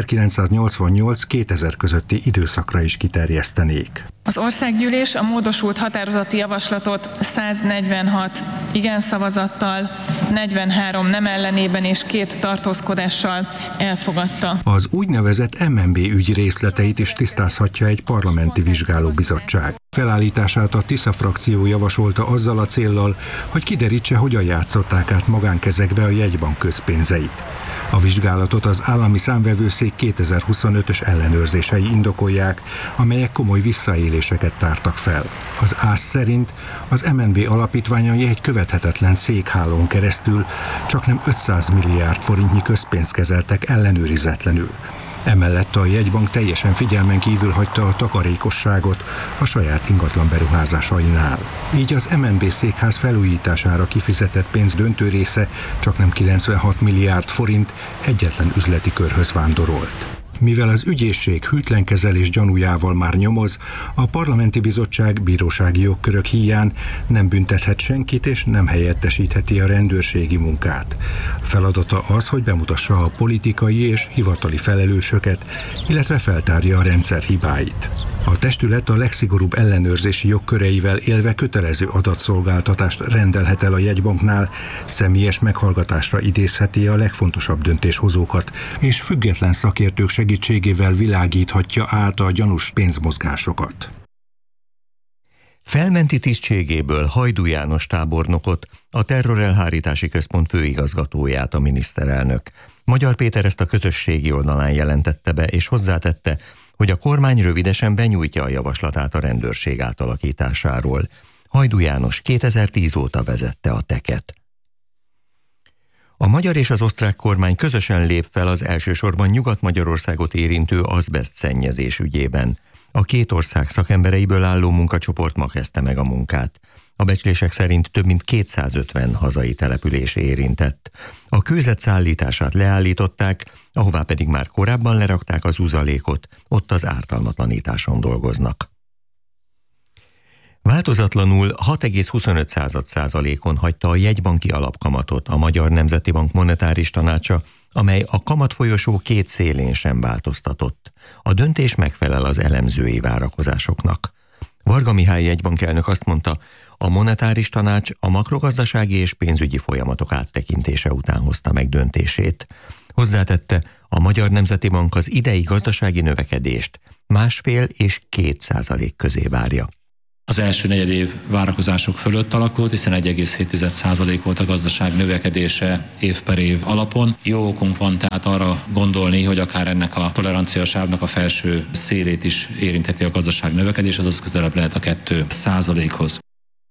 ezerkilencszáznyolcvannyolc-kétezer közötti időszakra is kiterjesztenék. Az országgyűlés a módosult határozati javaslatot száznegyvenhat igen szavazattal, negyvenhárom nem ellenében és két tartózkodással elfogadta. Az úgynevezett em en bé ügy részleteit is tisztázhatja egy parlamenti vizsgálóbizottság. Felállítását a Tisza frakció javasolta azzal a céllal, hogy kiderítse, hogyan játszották át magánkezekbe a jegybank közpénzeit. A vizsgálatot az állami számvevőszék kétezer-huszonötös ellenőrzései indokolják, amelyek komoly visszaéléseket tártak fel. Az ÁSZ szerint az em en bé alapítványai egy követhetetlen székhálón keresztül csaknem ötszáz milliárd forintnyi közpénzt kezeltek ellenőrizetlenül. Emellett a jegybank teljesen figyelmen kívül hagyta a takarékosságot a saját ingatlan beruházásainál. Így az em en bé székház felújítására kifizetett pénz döntő része csaknem kilencvenhat milliárd forint egyetlen üzleti körhöz vándorolt. Mivel az ügyészség hűtlen kezelés gyanújával már nyomoz, a parlamenti bizottság bírósági jogkörök híján nem büntethet senkit és nem helyettesítheti a rendőrségi munkát. Feladata az, hogy bemutassa a politikai és hivatali felelősöket, illetve feltárja a rendszer hibáit. A testület a legszigorúbb ellenőrzési jogköreivel élve kötelező adatszolgáltatást rendelhet el a jegybanknál, személyes meghallgatásra idézheti a legfontosabb döntéshozókat, és független szakértők segítségével világíthatja át a gyanús pénzmozgásokat. Felmenti tisztségéből Hajdú János tábornokot, a Terrorelhárítási Központ főigazgatóját a miniszterelnök. Magyar Péter ezt a közösségi oldalán jelentette be, és hozzátette, hogy a kormány rövidesen benyújtja a javaslatát a rendőrség átalakításáról. Hajdú János kétezer-tíz óta vezette a teket. A magyar és az osztrák kormány közösen lép fel az elsősorban Nyugat-Magyarországot érintő azbeszt szennyezés ügyében. A két ország szakembereiből álló munkacsoport ma kezdte meg a munkát. A becslések szerint több mint kétszázötven hazai település érintett. A kőzet szállítását leállították, ahová pedig már korábban lerakták az uzalékot, ott az ártalmatlanításon dolgoznak. Változatlanul hat egész huszonöt százalékon hagyta a jegybanki alapkamatot a Magyar Nemzeti Bank monetáris tanácsa, amely a kamatfolyosó két szélén sem változtatott. A döntés megfelel az elemzői várakozásoknak. Varga Mihály jegybankelnök azt mondta, a monetáris tanács a makrogazdasági és pénzügyi folyamatok áttekintése után hozta meg döntését. Hozzátette, a Magyar Nemzeti Bank az idei gazdasági növekedést másfél és két százalék közé várja. Az első negyedév várakozások fölött alakult, hiszen egy egész hét százalék volt a gazdaság növekedése év per év alapon. Jó okunk van tehát arra gondolni, hogy akár ennek a toleranciasávnak a felső szélét is érintheti a gazdaság növekedés, azaz közelebb lehet a két százalékhoz.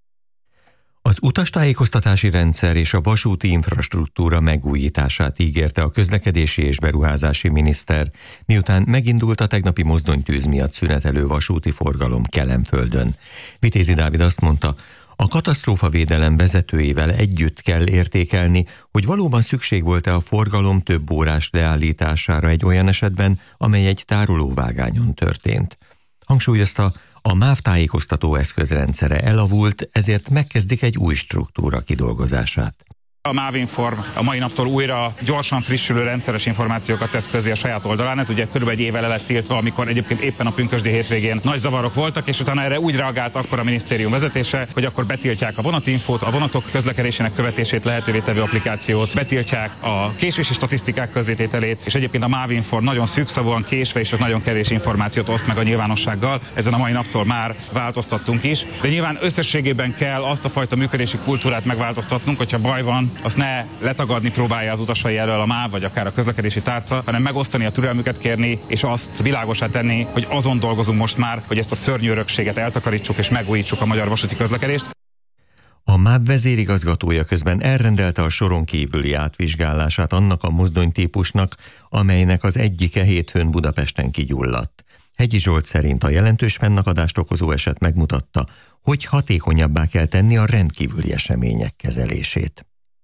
Az utastájékoztatási rendszer és a vasúti infrastruktúra megújítását ígérte a közlekedési és beruházási miniszter, miután megindult a tegnapi mozdonytűz miatt szünetelő vasúti forgalom Kelenföldön. Vitézi Dávid azt mondta, a katasztrófavédelem vezetőivel együtt kell értékelni, hogy valóban szükség volt-e a forgalom több órás leállítására egy olyan esetben, amely egy tárolóvágányon történt. Hangsúlyozta, a MÁV tájékoztató eszközrendszere elavult, ezért megkezdik egy új struktúra kidolgozását. A MÁV-Inform a mai naptól újra gyorsan frissülő rendszeres információkat tesz közé a saját oldalán. Ez ugye körülbelül egy évvel el lett tiltva, amikor egyébként éppen a pünkösdi hétvégén nagy zavarok voltak, és utána erre úgy reagált akkor a minisztérium vezetése, hogy akkor betiltják a vonatinfót, a vonatok közlekedésének követését lehetővé tevő applikációt, betiltják a késési statisztikák közzétételét, és egyébként a MÁV-Inform nagyon szűkszavúan késve és nagyon kevés információt oszt meg a nyilvánossággal. Ezen a mai naptól már változtattunk is, de nyilván összességében kell azt a fajta működési kultúrát megváltoztatnunk, hogyha baj van, azt ne letagadni próbálja az utasai elől a MÁV, vagy akár a közlekedési tárca, hanem megosztani a türelmüket kérni, és azt világosá tenni, hogy azon dolgozunk most már, hogy ezt a szörnyű örökséget eltakarítsuk és megújítsuk a magyar vasúti közlekedést. A MÁV vezérigazgatója közben elrendelte a soron kívüli átvizsgálását annak a mozdonytípusnak, amelynek az egyike hétfőn Budapesten kigyulladt. Hegyi Zsolt szerint a jelentős fennakadást okozó eset megmutatta, hogy hatékonyabbá kell tenni a rendkívüli események kezelését.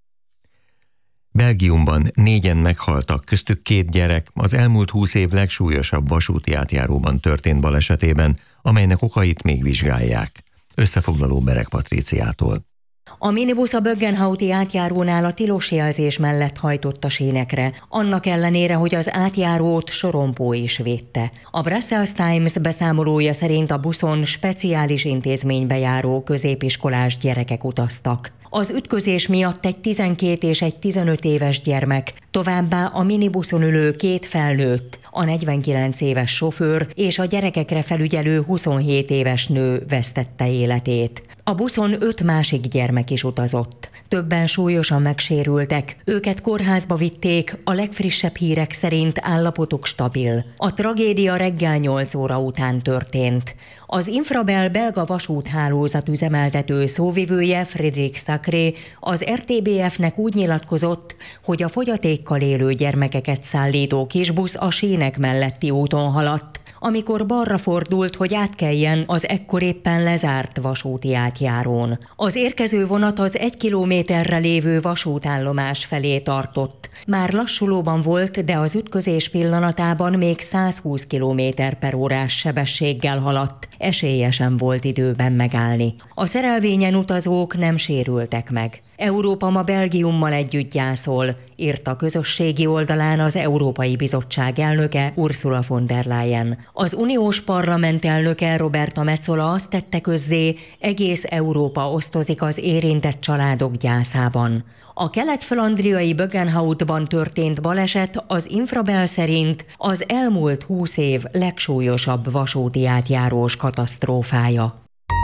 Belgiumban négyen meghaltak, köztük két gyerek az elmúlt húsz év legsúlyosabb vasúti átjáróban történt balesetében, amelynek okait még vizsgálják. Összefoglaló Berek Patríciától. A minibusz a Böggenhauti átjárónál a tilos jelzés mellett hajtott a sínekre, annak ellenére, hogy az átjárót sorompó is védte. A Brussels Times beszámolója szerint a buszon speciális intézménybe járó középiskolás gyerekek utaztak. Az ütközés miatt egy tizenkét és egy tizenöt éves gyermek, továbbá a minibuszon ülő két felnőtt, a negyvenkilenc éves sofőr és a gyerekekre felügyelő huszonhét éves nő vesztette életét. A buszon öt másik gyermek is utazott. Többen súlyosan megsérültek, őket kórházba vitték, a legfrissebb hírek szerint állapotuk stabil. A tragédia reggel nyolc óra után történt. Az Infrabel belga vasúthálózat üzemeltető szóvivője Frédéric Sacré az er té bé ef-nek úgy nyilatkozott, hogy a fogyatékkal élő gyermekeket szállító kisbusz a sínek melletti úton haladt, amikor balra fordult, hogy átkeljen az ekkor éppen lezárt vasúti átjárón. Az érkező vonat az egy kilométerre lévő vasútállomás felé tartott. Már lassulóban volt, de az ütközés pillanatában még százhúsz kilométer per órás sebességgel haladt. Esélyesen volt időben megállni. A szerelvényen utazók nem sérültek meg. Európa ma Belgiummal együtt gyászol, írt a közösségi oldalán az Európai Bizottság elnöke Ursula von der Leyen. Az uniós parlament elnöke Roberta Metsola azt tette közzé, egész Európa osztozik az érintett családok gyászában. A kelet-flandriai Böggenhautban történt baleset az Infrabel szerint az elmúlt húsz év legsúlyosabb vasúti átjárós katasztrófája.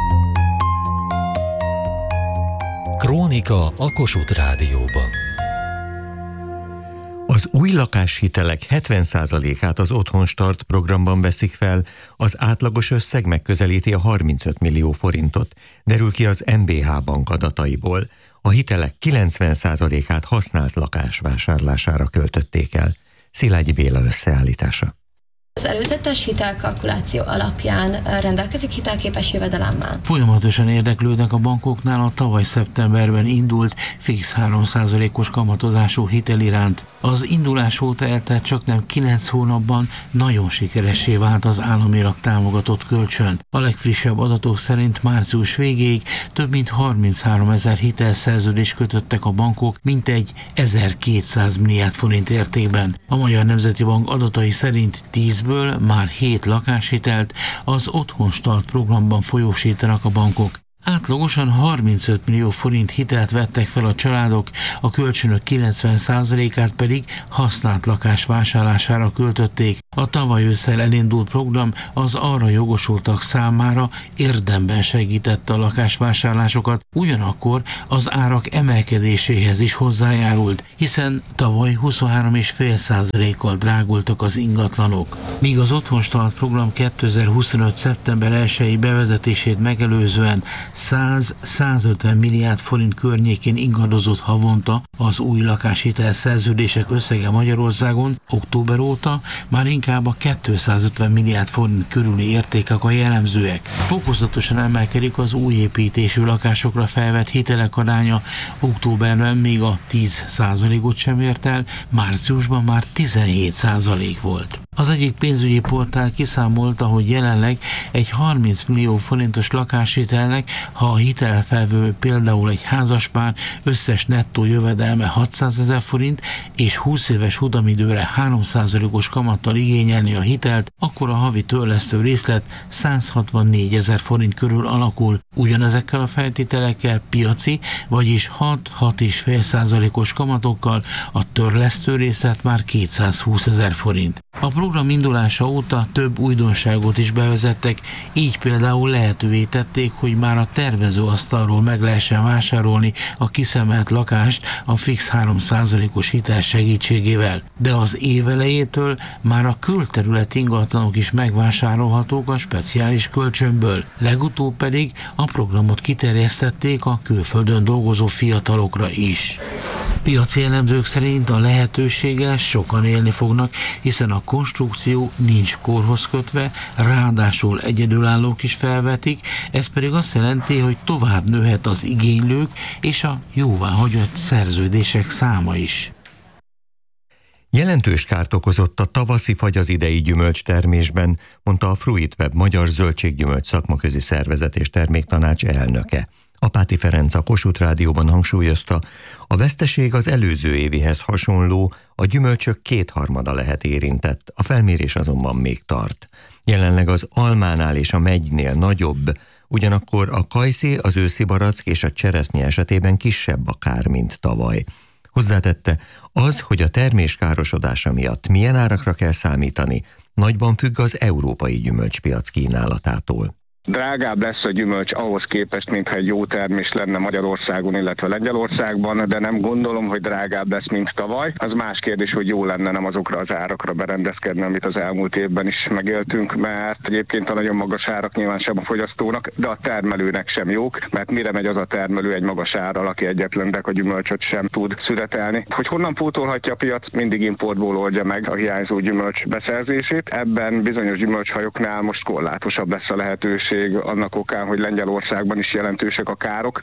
Krónika a Kossuth Rádióban. Az új lakáshitelek hetven százalékát az Otthon Start programban veszik fel, az átlagos összeg megközelíti a harmincöt millió forintot, derül ki az em bé há bank adataiból. A hitelek kilencven százalékát használt lakás vásárlására költötték el. Szilágyi Béla összeállítása. Az előzetes hitelkalkuláció alapján rendelkezik hitelképes jövedelemmel. Folyamatosan érdeklődnek a bankoknál a tavaly szeptemberben indult fix három százalékos kamatozású hitel iránt. Az indulás óta eltelt csaknem kilenc hónapban nagyon sikeressé vált az államilag támogatott kölcsön. A legfrissebb adatok szerint március végéig több mint harminchárom ezer hitelszerződést kötöttek a bankok, mintegy ezerkétszáz milliárd forint értékben. A Magyar Nemzeti Bank adatai szerint tízből már hét lakáshitelt az Otthon Start programban folyósítanak a bankok. Átlagosan harmincöt millió forint hitelt vettek fel a családok, a kölcsönök kilencven százalékát pedig használt lakás vásárlására költötték. A tavaly ősszel elindult program az arra jogosultak számára érdemben segítette a lakásvásárlásokat, ugyanakkor az árak emelkedéséhez is hozzájárult, hiszen tavaly huszonhárom egész öt százalékkal drágultak az ingatlanok. Míg az Otthonstart program kétezer-huszonöt. szeptember elsejei bevezetését megelőzően száz-százötven milliárd forint környékén ingadozott havonta az új lakáshitel szerződések összege Magyarországon, október óta már inkább a kétszázötven milliárd forint körüli értékek a jellemzőek. Fokozatosan emelkedik az új építésű lakásokra felvett hitelek aránya, októberben még a tíz százalékot sem ért el, márciusban már tizenhét százalék volt. Az egyik pénzügyi portál kiszámolta, hogy jelenleg egy harminc millió forintos lakáshitelnek, ha a hitelfelvevő például egy házaspár összes nettó jövedelme hatszázezer forint, és húsz éves hudamidőre három százalékos kamattal igényelni a hitelt, akkor a havi törlesztő részlet száz hatvannégy ezer forint körül alakul. Ugyanezekkel a feltételekkel piaci, vagyis hat-hat egész öt százalékos kamatokkal a törlesztő részlet már kétszázhúsz ezer forint. A program indulása óta több újdonságot is bevezettek, így például lehetővé tették, hogy már a tervezőasztalról meg lehessen vásárolni a kiszemelt lakást a fix három százalékos hitel segítségével. De az év elejétől már a külterület ingatlanok is megvásárolhatók a speciális kölcsönből. Legutóbb pedig a programot kiterjesztették a külföldön dolgozó fiatalokra is. Piaci elemzők szerint a lehetőséggel sokan élni fognak, hiszen a konstrukció nincs korhoz kötve, ráadásul egyedülállók is felvetik, ez pedig azt jelenti, hogy tovább nőhet az igénylők és a jóváhagyott szerződések száma is. Jelentős kárt okozott a tavaszi fagy az idei gyümölcstermésben, mondta a Fruitweb Magyar Zöldséggyümölcs Szakmaközi Szervezet és Terméktanács elnöke. Apáti Ferenc a Kossuth Rádióban hangsúlyozta, a veszteség az előző évihez hasonló, a gyümölcsök kétharmada lehet érintett, a felmérés azonban még tart. Jelenleg az almánál és a megynél nagyobb, ugyanakkor a kajszé, az őszi barack és a cseresznye esetében kisebb a kár, mint tavaly. Hozzátette, az, hogy a termés károsodása miatt milyen árakra kell számítani, nagyban függ az európai gyümölcspiac kínálatától. Drágább lesz a gyümölcs ahhoz képest, mintha egy jó termés lenne Magyarországon, illetve Lengyelországban, de nem gondolom, hogy drágább lesz, mint tavaly. Az más kérdés, hogy jó lenne nem azokra az árakra berendezkedni, amit az elmúlt évben is megéltünk, mert egyébként a nagyon magas árak nyilván sem a fogyasztónak, de a termelőnek sem jók, mert mire megy az a termelő egy magas árral, aki egyetlen deka gyümölcsöt sem tud születelni. Hogy honnan pótolhatja a piac, mindig importból oldja meg a hiányzó gyümölcs beszerzését. Ebben bizonyos gyümölcshajoknál most korlátosabb lesz a lehetőség, annak okán, hogy Lengyelországban is jelentősek a károk.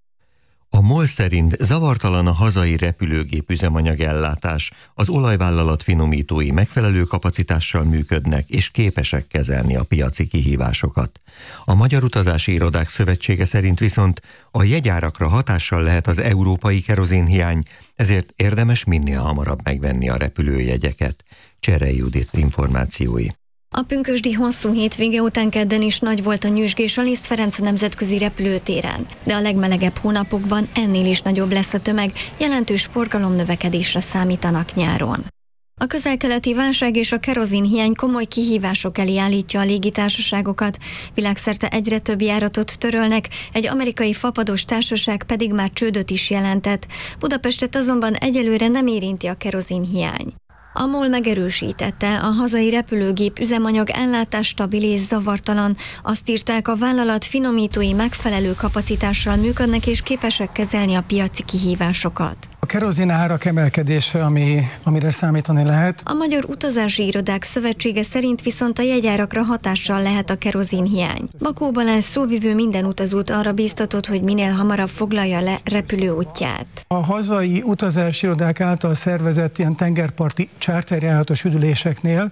A MOL szerint zavartalan a hazai repülőgép üzemanyagellátás, az olajvállalat finomítói megfelelő kapacitással működnek és képesek kezelni a piaci kihívásokat. A Magyar Utazási Irodák Szövetsége szerint viszont a jegyárakra hatással lehet az európai kerozénhiány, ezért érdemes minél hamarabb megvenni a repülőjegyeket. Cserei Judit információi. A pünkösdi hosszú hétvége után kedden is nagy volt a nyüzsgés a Liszt Ferenc nemzetközi repülőtéren, de a legmelegebb hónapokban ennél is nagyobb lesz a tömeg, jelentős forgalomnövekedésre számítanak nyáron. A közel-keleti válság és a kerozinhiány komoly kihívások elé állítja a légitársaságokat, világszerte egyre több járatot törölnek, egy amerikai fapados társaság pedig már csődöt is jelentett. Budapestet azonban egyelőre nem érinti a kerozinhiány. A MOL megerősítette, a hazai repülőgép üzemanyag ellátás stabil és zavartalan. Azt írták, a vállalat finomítói megfelelő kapacitással működnek és képesek kezelni a piaci kihívásokat. A kerozin árak emelkedése, ami, amire számítani lehet. A Magyar Utazási Irodák Szövetsége szerint viszont a jegyárakra hatással lehet a kerozinhiány. Bakó Balázs szóvivő minden utazót arra bíztatott, hogy minél hamarabb foglalja le repülőútját. A hazai utazási irodák által szervezett ilyen tengerparti charterjáratos üdüléseknél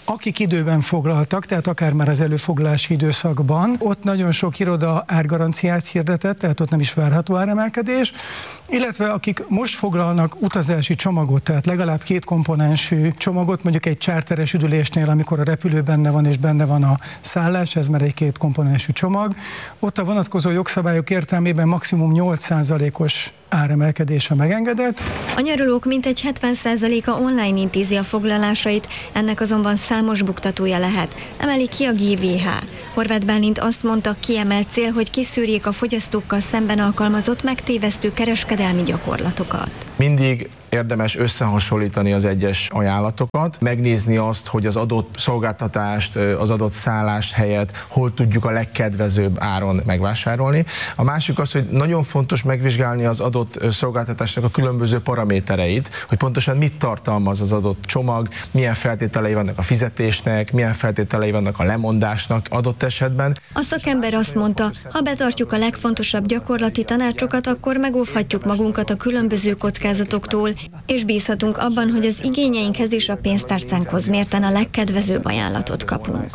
akik időben foglaltak, tehát akár már az előfoglalási időszakban, ott nagyon sok iroda árgaranciát hirdetett, tehát ott nem is várható áremelkedés, illetve akik most foglalnak utazási csomagot, tehát legalább két komponensű csomagot, mondjuk egy charteres üdülésnél, amikor a repülő benne van és benne van a szállás, ez már egy két komponensű csomag, ott a vonatkozó jogszabályok értelmében maximum nyolc százalékos áremelkedése megengedett. A nyaralók mintegy hetven százaléka online intézi a foglalásait, ennek azonban számos buktatója lehet, emeli ki a gé vé há. Horváth Bálint azt mondta, kiemelt cél, hogy kiszűrjék a fogyasztókkal szemben alkalmazott megtévesztő kereskedelmi gyakorlatokat. Mindig érdemes összehasonlítani az egyes ajánlatokat, megnézni azt, hogy az adott szolgáltatást, az adott szállást helyett hol tudjuk a legkedvezőbb áron megvásárolni. A másik az, hogy nagyon fontos megvizsgálni az adott szolgáltatásnak a különböző paramétereit, hogy pontosan mit tartalmaz az adott csomag, milyen feltételei vannak a fizetésnek, milyen feltételei vannak a lemondásnak adott esetben. A szakember azt mondta, ha betartjuk a legfontosabb gyakorlati tanácsokat, akkor megóvhatjuk magunkat a különböző kockázatoktól, és bízhatunk abban, hogy az igényeinkhez és a pénztárcánkhoz mérten a legkedvezőbb ajánlatot kapunk.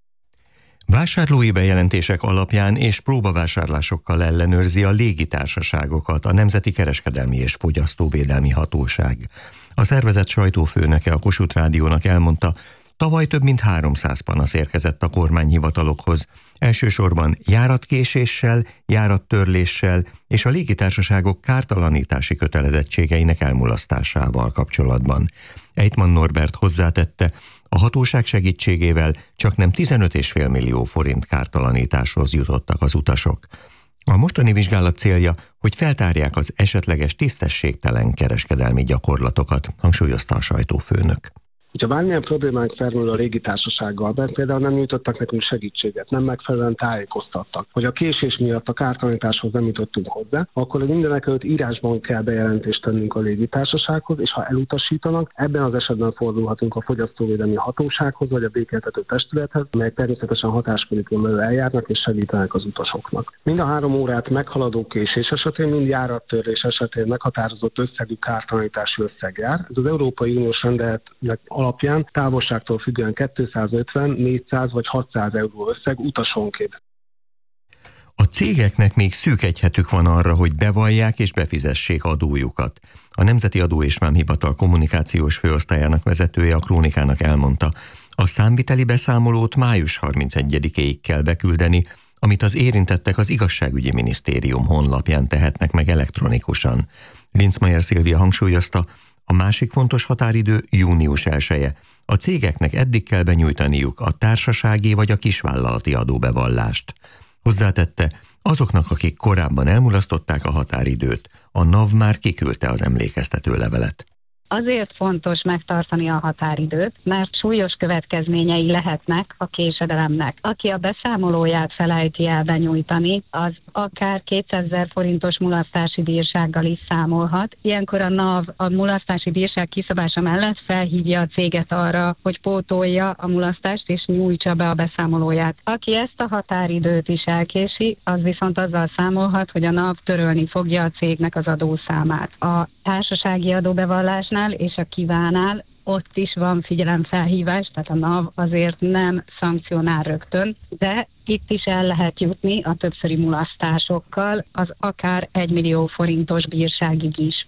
Vásárlói bejelentések alapján és próbavásárlásokkal ellenőrzi a légitársaságokat a Nemzeti Kereskedelmi és Fogyasztóvédelmi Hatóság. A szervezet sajtófőnöke a Kossuth Rádiónak elmondta, tavaly több mint háromszáz panasz érkezett a kormányhivatalokhoz, elsősorban járatkéséssel, járattörléssel és a légitársaságok kártalanítási kötelezettségeinek elmulasztásával kapcsolatban. Ejtman Norbert hozzátette, a hatóság segítségével csaknem tizenöt egész öt millió forint kártalanításhoz jutottak az utasok. A mostani vizsgálat célja, hogy feltárják az esetleges tisztességtelen kereskedelmi gyakorlatokat, hangsúlyozta a sajtófőnök. Ha bármilyen problémánk felmerül a légitársasággal, mert például nem nyújtottak nekünk segítséget, nem megfelelően tájékoztattak, hogy a késés miatt a kártalanításhoz nem jutottunk hozzá, akkor mindenekelőtt írásban kell bejelentést tennünk a légitársasághoz, és ha elutasítanak, ebben az esetben fordulhatunk a Fogyasztóvédelmi Hatósághoz, vagy a békéltető testülethez, melyek természetesen hatáskörükön belül eljárnak és segítenek az utasoknak. Mind a három órát meghaladó késés esetén, mind járattörlés esetén meghatározott összegű kártalanítási összeg jár. Ez az Európai Uniós rendeletnek alapján távolságtól függően kétszázötven, négyszáz vagy hatszáz euró összeg utasonként. A cégeknek még szűk egy hetük van arra, hogy bevallják és befizessék adójukat. A Nemzeti Adó és Vámhivatal kommunikációs főosztályának vezetője a Krónikának elmondta, a számviteli beszámolót május harmincegyedikéig kell beküldeni, amit az érintettek az Igazságügyi Minisztérium honlapján tehetnek meg elektronikusan. Linzmeier Szilvia hangsúlyozta, a másik fontos határidő június elseje. A cégeknek eddig kell benyújtaniuk a társasági vagy a kisvállalati adóbevallást. Hozzátette, azoknak, akik korábban elmulasztották a határidőt, a NAV már kiküldte az emlékeztető levelet. Azért fontos megtartani a határidőt, mert súlyos következményei lehetnek a késedelemnek. Aki a beszámolóját felejti el benyújtani, az akár kétszázezer forintos mulasztási bírsággal is számolhat. Ilyenkor a NAV a mulasztási bírság kiszabása mellett felhívja a céget arra, hogy pótolja a mulasztást és nyújtsa be a beszámolóját. Aki ezt a határidőt is elkési, az viszont azzal számolhat, hogy a NAV törölni fogja a cégnek az adószámát. A társasági adóbevallásnál és a kívánál ott is van figyelemfelhívás, tehát a NAV azért nem szankcionál rögtön, de itt is el lehet jutni a többszöri mulasztásokkal, az akár egy millió forintos bírságig is.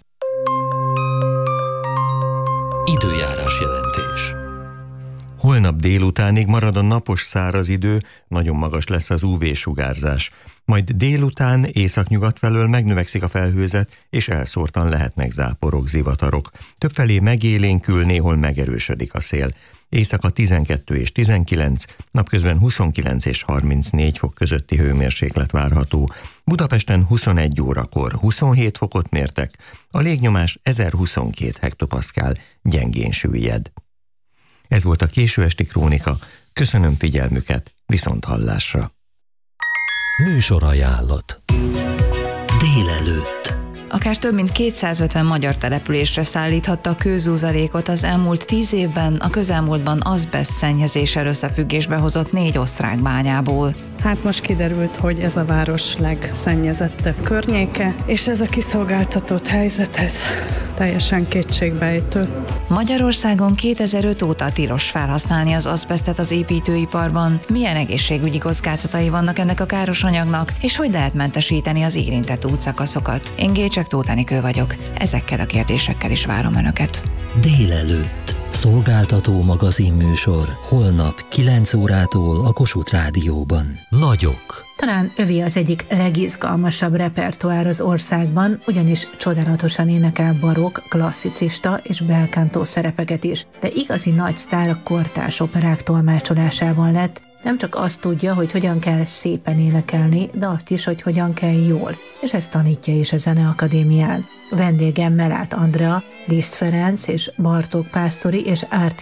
Időjárás jelentés. Holnap délutánig marad a napos száraz idő, nagyon magas lesz az ú vé-sugárzás. Majd délután északnyugat felől megnövekszik a felhőzet, és elszórtan lehetnek záporok, zivatarok. Többfelé megélénkül, néhol megerősödik a szél. Éjszaka tizenkettő és tizenkilenc, napközben huszonkilenc és harmincnégy fok közötti hőmérséklet várható. Budapesten huszonegy órakor huszonhét fokot mértek, a légnyomás ezerhuszonkettő hektopaszkál, gyengén süllyed. Ez volt a Késő esti Krónika. Köszönöm figyelmüket, viszont hallásra. Műsorajánlat. Délelőtt. Akár több mint kétszázötven magyar településre szállíthatta a kőzúzalékot az elmúlt tíz évben a közelmúltban azbeszt szennyezéssel összefüggésbe hozott négy osztrák bányából. Hát most kiderült, hogy ez a város legszennyezettebb környéke, és ez a kiszolgáltatott helyzet, ez teljesen kétségbejtő. Magyarországon kétezer-öt óta tilos felhasználni az azbesztet az építőiparban. Milyen egészségügyi kockázatai vannak ennek a káros anyagnak, és hogy lehet mentesíteni az érintett útszakaszokat? Én Gécsek Tóth Enikő vagyok. Ezekkel a kérdésekkel is várom Önöket. Délelőtt. Szolgáltató magazinműsor. Holnap kilenc órától a Kossuth Rádióban. Nagyok. Talán övé az egyik legizgalmasabb repertoár az országban, ugyanis csodálatosan énekel barokk, klasszicista és belkántó szerepeket is, de igazi nagy sztár a kortárs operák tolmácsolásában lett. Nem csak azt tudja, hogy hogyan kell szépen énekelni, de azt is, hogy hogyan kell jól, és ezt tanítja is a Zeneakadémián. Vendégem Mellát Andrea, Liszt Ferenc és Bartók Pásztori és Árti